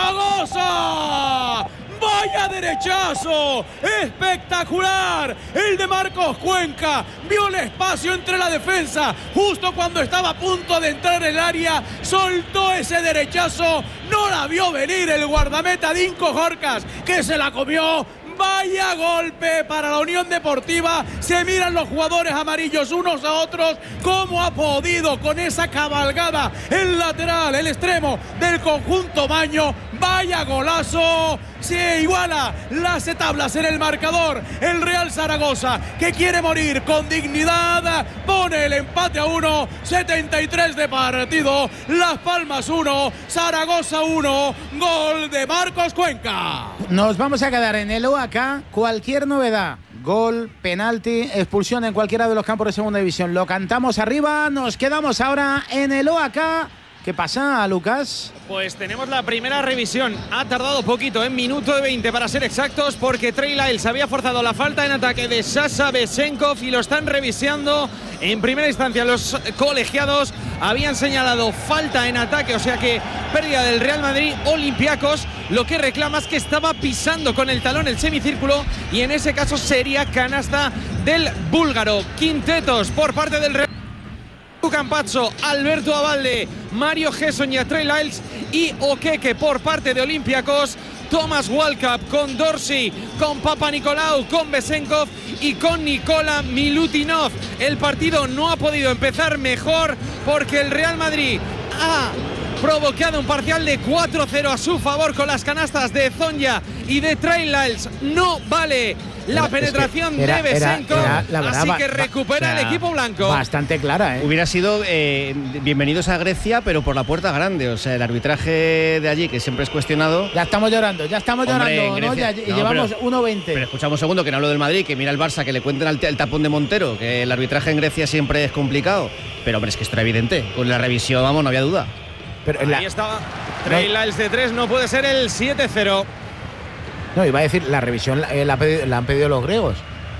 Zaragoza! ¡Vaya derechazo! ¡Espectacular! El de Marcos Cuenca vio el espacio entre la defensa. Justo cuando estaba a punto de entrar en el área, soltó ese derechazo. No la vio venir el guardameta Dinko Jorcas, que se la comió. Vaya golpe para la Unión Deportiva. Se miran los jugadores amarillos unos a otros. ¿Cómo ha podido con esa cabalgada el lateral, el extremo del conjunto Maño? Vaya golazo. Se iguala las tablas en el marcador. El Real Zaragoza, que quiere morir con dignidad, pone el empate a uno. setenta y tres de partido. Las Palmas uno, Zaragoza uno. Gol de Marcos Cuenca. Nos vamos a quedar en el O A K. Cualquier novedad, gol, penalti, expulsión en cualquiera de los campos de segunda división, lo cantamos arriba. Nos quedamos ahora en el O A K. ¿Qué pasa, Lucas? Pues tenemos la primera revisión. Ha tardado poquito, en minuto de veinte para ser exactos, porque Trey Lyles había forzado la falta en ataque de Sasha Besenkov y lo están revisando. En primera instancia los colegiados habían señalado falta en ataque, o sea que pérdida del Real Madrid. Olympiacos lo que reclama es que estaba pisando con el talón el semicírculo, y en ese caso sería canasta del búlgaro. Quintetos por parte del Real Campazzo, Alberto Abalde, Mario Gessoña, Trey Lyles y Okeke por parte de Olympiacos. Thomas Walkup con Dorsey, con Papa Nicolau, con Besenkov y con Nikola Milutinov. El partido no ha podido empezar mejor, porque el Real Madrid ha provocado un parcial de cuatro cero a su favor con las canastas de Zonja y de Trey Lyles. No vale la era, penetración es que era, de Besenkov, era, era, verdad, así va, que recupera va, o sea, el equipo blanco. Bastante clara, ¿eh? Hubiera sido eh, bienvenidos a Grecia, pero por la puerta grande. O sea, el arbitraje de allí, que siempre es cuestionado. Ya estamos llorando, ya estamos Hombre, llorando, ¿no? Ya, no, llevamos pero, uno veinte. Pero escuchamos un segundo, que no hablo del Madrid, que mira el Barça, que le cuenten el, el tapón de Montero, que el arbitraje en Grecia siempre es complicado. Pero, hombre, es que esto era evidente. Con la revisión, vamos, no había duda. Pero Ahí la... estaba Trey Lyles de tres, no puede ser el siete cero. No, iba a decir, la revisión la, la, la han pedido los griegos.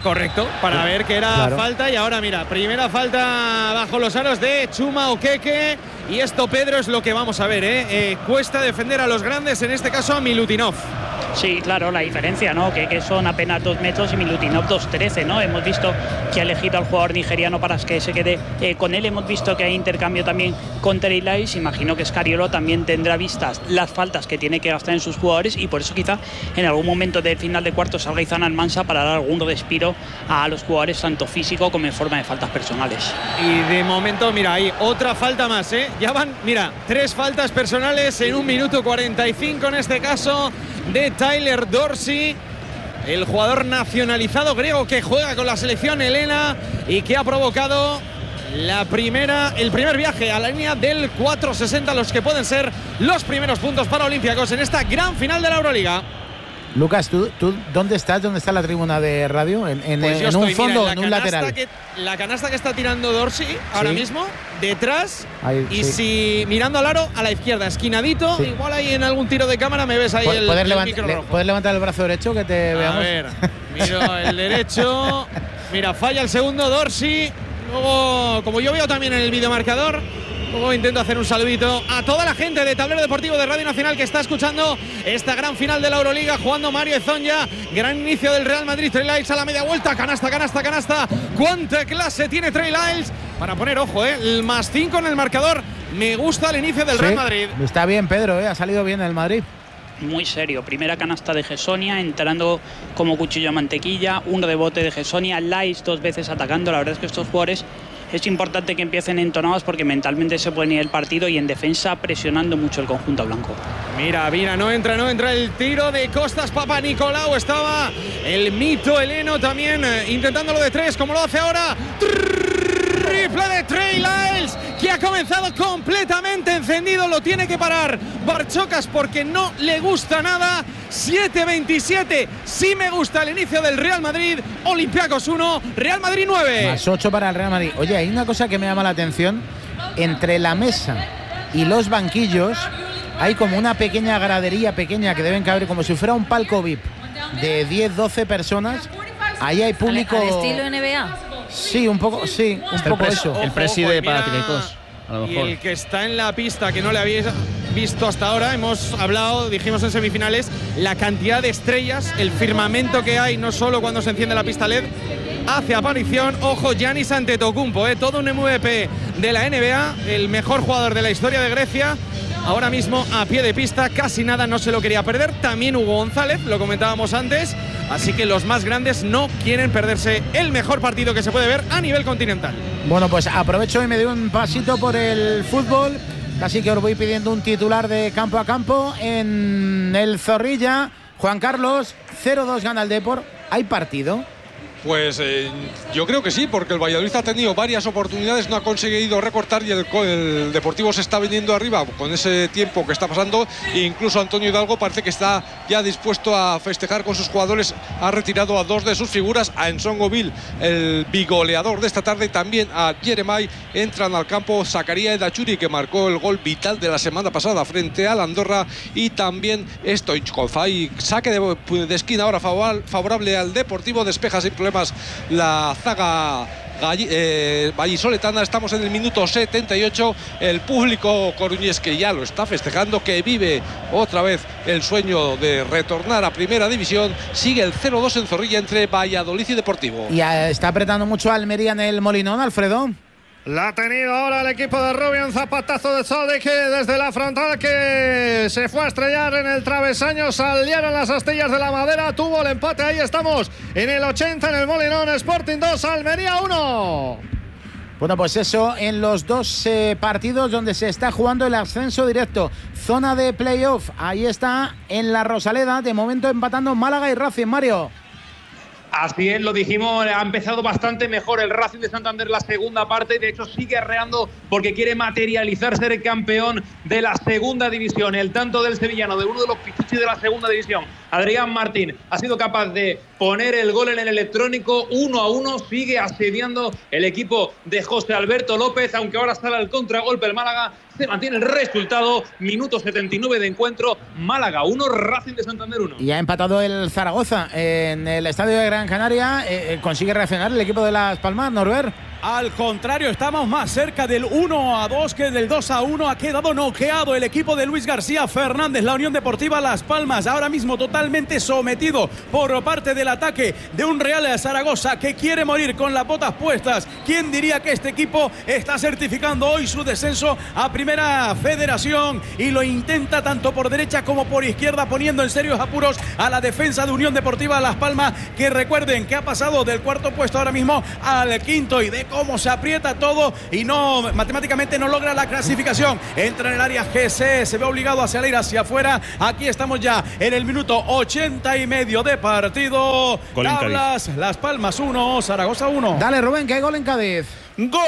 Correcto, para ver que era claro. falta. Y ahora mira, primera falta bajo los aros de Chuma Okeke. Y esto, Pedro, es lo que vamos a ver, ¿eh? Eh, cuesta defender a los grandes, en este caso a Milutinov. Sí, claro, la diferencia, ¿no? Que, que son apenas dos metros y Milutinov dos trece, ¿no? Hemos visto que ha elegido al jugador nigeriano para que se quede eh, con él. Hemos visto que hay intercambio también con Trey Lyles. Imagino que Scariolo también tendrá vistas las faltas que tiene que gastar en sus jugadores y por eso quizá en algún momento del final de cuarto salga Izan Almansa para dar algún respiro a los jugadores, tanto físico como en forma de faltas personales. Y de momento, mira, hay otra falta más, ¿eh? Ya van, mira, tres faltas personales en un minuto cuarenta y cinco en este caso de Tyler Dorsey, el jugador nacionalizado griego que juega con la selección helena y que ha provocado la primera, el primer viaje a la línea del cuatro sesenta, los que pueden ser los primeros puntos para Olympiacos en esta gran final de la Euroliga. Lucas, ¿tú, tú dónde estás? ¿Dónde está la tribuna de radio? ¿En, en, pues en estoy, un fondo mira, o en un lateral? Que, la canasta que está tirando Dorsey ahora sí. mismo, detrás. Ahí, y sí. si mirando al aro, a la izquierda, esquinadito. Sí. Igual ahí en algún tiro de cámara me ves ahí el, ¿Puedes, el levant micro le, rojo. ¿Puedes levantar el brazo derecho que te a veamos? A ver, miro el derecho. Mira, falla el segundo Dorsey. Luego, como yo veo también en el videomarcador, luego intento hacer un saludito a toda la gente de Tablero Deportivo de Radio Nacional que está escuchando esta gran final de la Euroliga, jugando Mario Ezonja. Gran inicio del Real Madrid. Trey Lyles a la media vuelta. Canasta, canasta, canasta. ¿Cuánta clase tiene Trey Lyles? Para poner, ojo, ¿eh? El más cinco en el marcador. Me gusta el inicio del sí, Real Madrid. Está bien, Pedro, ¿eh? Ha salido bien el Madrid. Muy serio, primera canasta de Gessonia, entrando como cuchillo a mantequilla, un rebote de Gessonia, Lyles dos veces atacando. La verdad es que estos jugadores es importante que empiecen entonados porque mentalmente se pueden ir el partido y en defensa presionando mucho el conjunto blanco. Mira, mira, no entra, no entra el tiro de Costas Papanikolaou. Estaba el mito heleno también eh, intentándolo de tres, como lo hace ahora. Triple de Trey Lyles, que ha comenzado completamente encendido. Lo tiene que parar Barchocas porque no le gusta nada. siete veintisiete. Sí me gusta el inicio del Real Madrid. Olympiacos uno, Real Madrid nueve. Más ocho para el Real Madrid. Oye, hay una cosa que me llama la atención. Entre la mesa y los banquillos hay como una pequeña gradería pequeña que deben caber como si fuera un palco V I P de diez, doce personas. Ahí hay público. ¿Al, al estilo N B A? Sí, un poco, sí, un el poco pres, eso. El preside para Panathinaikos, a lo mejor. Y el que está en la pista, que no le habéis visto hasta ahora, hemos hablado, dijimos en semifinales, la cantidad de estrellas, el firmamento que hay, no solo cuando se enciende la pista L E D, hace aparición, ojo, Giannis Antetokounmpo, ¿eh? Todo un M V P de la N B A, el mejor jugador de la historia de Grecia. Ahora mismo a pie de pista, casi nada no se lo quería perder. También Hugo González, lo comentábamos antes. Así que los más grandes no quieren perderse el mejor partido que se puede ver a nivel continental. Bueno, pues aprovecho y me doy un pasito por el fútbol. Así que os voy pidiendo un titular de campo a campo. En el Zorrilla, Juan Carlos, cero dos gana el Depor. ¿Hay partido? Pues eh, yo creo que sí, porque el Valladolid ha tenido varias oportunidades, no ha conseguido recortar y el, el Deportivo se está viniendo arriba con ese tiempo que está pasando. E incluso Antonio Hidalgo parece que está ya dispuesto a festejar con sus jugadores. Ha retirado a dos de sus figuras, a Ensongoville, el bigoleador de esta tarde, y también a Jeremai. Entran al campo Zakaria Edachuri, que marcó el gol vital de la semana pasada frente al Andorra, y también Stoichkov. Hay saque de, de esquina ahora favorable al Deportivo, despeja sin problemas la zaga eh, vallisoletana. Estamos en el minuto setenta y ocho. El público coruñés, que ya lo está festejando, que vive otra vez el sueño de retornar a Primera División. Sigue el cero dos en Zorrilla entre Valladolid y Deportivo. Y uh, está apretando mucho a Almería en el Molinón, Alfredo. La ha tenido ahora el equipo de Rubio, un zapatazo de Sadik desde la frontal que se fue a estrellar en el travesaño, salieron las astillas de la madera, tuvo el empate. Ahí estamos en el ochenta en el Molinón. Sporting dos, Almería uno. Bueno, pues eso en los dos eh, partidos donde se está jugando el ascenso directo, zona de playoff. Ahí está en la Rosaleda, de momento empatando Málaga y Racing, Mario. Así es, lo dijimos, ha empezado bastante mejor el Racing de Santander la segunda parte y de hecho sigue arreando porque quiere materializar ser el campeón de la segunda división. El tanto del sevillano, de uno de los pichichis de la segunda división, Adrián Martín, ha sido capaz de poner el gol en el electrónico. Uno a uno, sigue asediando el equipo de José Alberto López, aunque ahora sale al contragolpe el Málaga. Se mantiene el resultado, minuto setenta y nueve de encuentro, Málaga uno, Racing de Santander uno. Y ha empatado el Zaragoza en el estadio de Gran Canaria. Eh, ¿Consigue reaccionar el equipo de Las Palmas, Norbert? Al contrario, estamos más cerca del uno a dos que del dos a uno. Ha quedado noqueado el equipo de Luis García Fernández, la Unión Deportiva Las Palmas, ahora mismo totalmente sometido por parte del ataque de un Real Zaragoza que quiere morir con las botas puestas. ¿Quién diría que este equipo está certificando hoy su descenso a Primera Federación? Y lo intenta tanto por derecha como por izquierda, poniendo en serios apuros a la defensa de Unión Deportiva Las Palmas, que recuerden que ha pasado del cuarto puesto ahora mismo al quinto, y de cómo se aprieta todo y no matemáticamente no logra la clasificación. Entra en el área G C, se ve obligado a salir hacia afuera. Aquí estamos ya en el minuto ochenta y medio de partido. Gol en Tablas, Cádiz. Las Palmas uno, Zaragoza uno. Dale, Rubén, que hay gol en Cádiz. Gol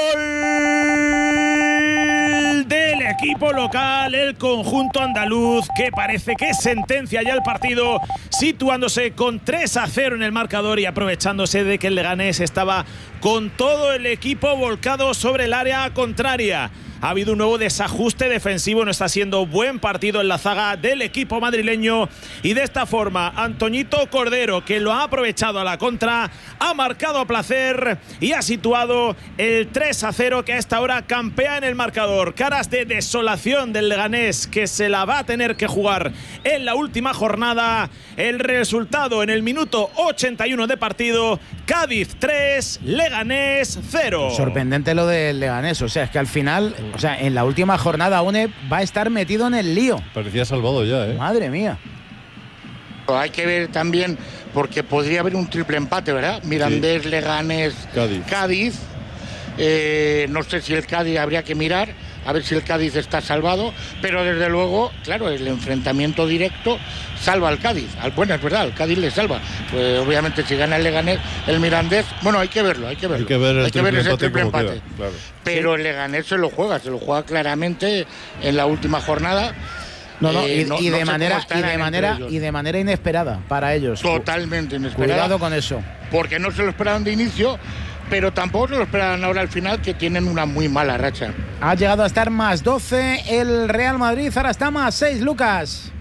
del equipo local, el conjunto andaluz, que parece que sentencia ya el partido, situándose con tres a cero en el marcador y aprovechándose de que el Leganés estaba con todo el equipo volcado sobre el área contraria. Ha habido un nuevo desajuste defensivo, no está siendo buen partido en la zaga del equipo madrileño, y de esta forma Antoñito Cordero, que lo ha aprovechado a la contra, ha marcado a placer y ha situado el tres a cero, que a esta hora campea en el marcador. Caras de desolación del Leganés, que se la va a tener que jugar en la última jornada. El resultado en el minuto ochenta y uno de partido: Cádiz tres, Leganés cero. Sorprendente lo del Leganés, o sea, es que al final, o sea, en la última jornada UNE va a estar metido en el lío. Parecía salvado ya, ¿eh? Madre mía. Hay que ver también, porque podría haber un triple empate, ¿verdad? Mirandés, sí. Leganés, Cádiz. Cádiz. Eh, no sé si el Cádiz habría que mirar, a ver si el Cádiz está salvado, pero desde luego, claro, el enfrentamiento directo salva al Cádiz. Bueno, es verdad, el Cádiz le salva. Pues obviamente si gana el Leganés, el Mirandés, bueno, hay que verlo, hay que verlo. Hay que ver, el hay que ver ese triple empate. empate. Queda, claro. Pero sí. El Leganés se lo juega, se lo juega claramente en la última jornada. No, no, eh, y, no, y, de no manera, y, de manera, y de manera inesperada para ellos. Totalmente inesperada. Cuidado con eso. Porque no se lo esperaban de inicio, pero tampoco se lo esperaban ahora al final, que tienen una muy mala racha. Ha llegado a estar más doce el Real Madrid, ahora está más seis, Lucas.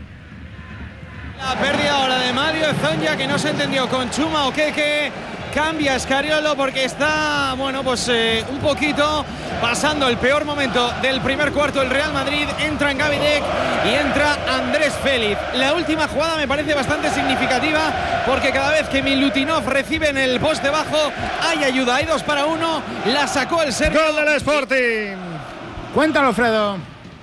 La pérdida ahora de Mario Zonja, que no se entendió con Chuma o Keke. Cambia Escariolo porque está, bueno, pues eh, un poquito pasando el peor momento del primer cuarto del Real Madrid. Entra en Gavidec y entra Andrés Félix. La última jugada me parece bastante significativa, porque cada vez que Milutinov recibe en el poste bajo hay ayuda, hay dos para uno. La sacó el Sergio. Gol del Sporting. Cuéntalo, Alfredo.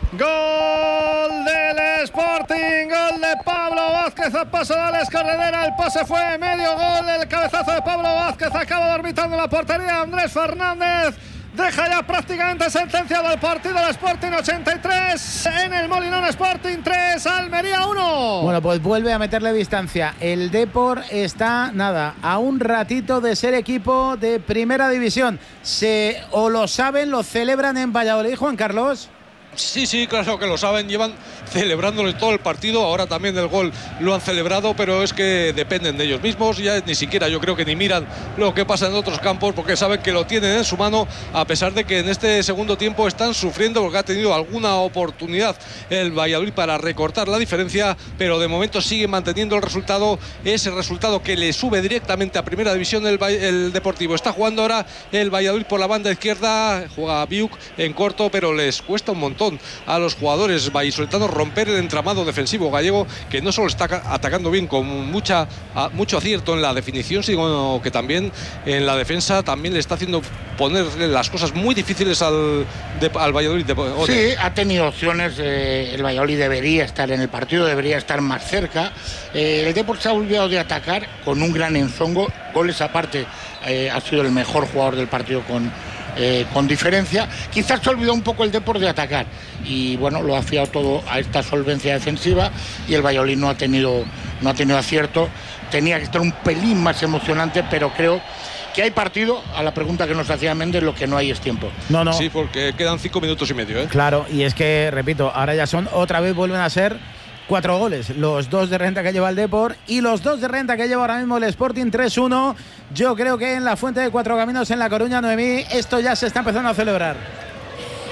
Gol del Sporting, gol de Pablo Vázquez a paso de Alex Carrera. El pase fue medio gol, el cabezazo de Pablo Vázquez acaba de orbitar la portería. Andrés Fernández deja ya prácticamente sentenciado el partido del Sporting. Ochenta y tres en el Molinón. Sporting tres, Almería uno. Bueno, pues vuelve a meterle distancia. El Depor está, nada, a un ratito de ser equipo de primera división. Se, o lo saben, lo celebran en Valladolid, Juan Carlos. Sí, sí, claro que lo saben, llevan celebrándole todo el partido, ahora también el gol lo han celebrado, pero es que dependen de ellos mismos, ya ni siquiera yo creo que ni miran lo que pasa en otros campos, porque saben que lo tienen en su mano, a pesar de que en este segundo tiempo están sufriendo, porque ha tenido alguna oportunidad el Valladolid para recortar la diferencia, pero de momento sigue manteniendo el resultado, ese resultado que le sube directamente a primera división. El, el Deportivo está jugando ahora el Valladolid por la banda izquierda, juega Biuk en corto, pero les cuesta un montón a los jugadores vallisoletanos romper el entramado defensivo gallego, que no solo está atacando bien con mucha, mucho acierto en la definición, sino que también en la defensa también le está haciendo poner las cosas muy difíciles al, de, al Valladolid. De, sí, ha tenido opciones, eh, el Valladolid debería estar en el partido, debería estar más cerca. Eh, el Depor se ha olvidado de atacar con un gran enzongo, goles aparte, eh, ha sido el mejor jugador del partido con Eh, con diferencia. Quizás se olvidó un poco el Depor de atacar y bueno, lo ha fiado todo a esta solvencia defensiva, y el Valladolid no ha tenido no ha tenido acierto. Tenía que estar un pelín más emocionante, pero creo que hay partido. A la pregunta que nos hacía Méndez, lo que no hay es tiempo. No, no. Sí, porque quedan cinco minutos y medio, ¿eh? Claro, y es que, repito, ahora ya son, otra vez vuelven a ser cuatro goles, los dos de renta que lleva el Depor y los dos de renta que lleva ahora mismo el Sporting. Tres uno. Yo creo que en la Fuente de Cuatro Caminos en La Coruña, Noemí, esto ya se está empezando a celebrar.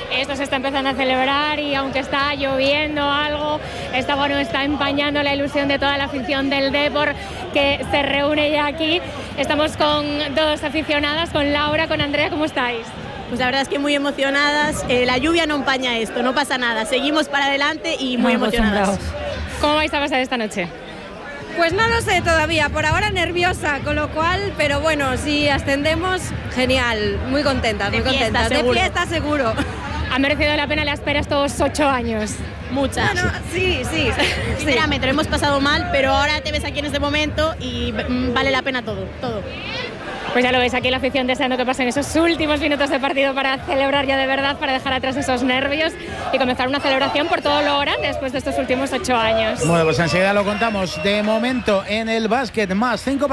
esto se está empezando a celebrar y aunque está lloviendo algo, está, bueno, está empañando la ilusión de toda la afición del Depor que se reúne ya aquí. Estamos con dos aficionadas, con Laura, con Andrea, ¿cómo estáis? Pues la verdad es que muy emocionadas, eh, la lluvia no empaña esto, no pasa nada, seguimos para adelante y muy emocionadas. ¿Cómo vais a pasar esta noche? Pues no lo sé todavía, por ahora nerviosa, con lo cual, pero bueno, si ascendemos, genial, muy contentas, muy contentas. De fiesta seguro. ¿Ha merecido la pena la espera estos ocho años? Muchas. Bueno, sí, sí. Sinceramente, lo hemos pasado mal, pero ahora te ves aquí en este momento y vale la pena todo, todo. Pues ya lo veis, aquí la afición deseando que pasen esos últimos minutos de partido para celebrar ya de verdad, para dejar atrás esos nervios y comenzar una celebración por todo lo grande después de estos últimos ocho años. Bueno, pues enseguida lo contamos. De momento en el básquet, más cinco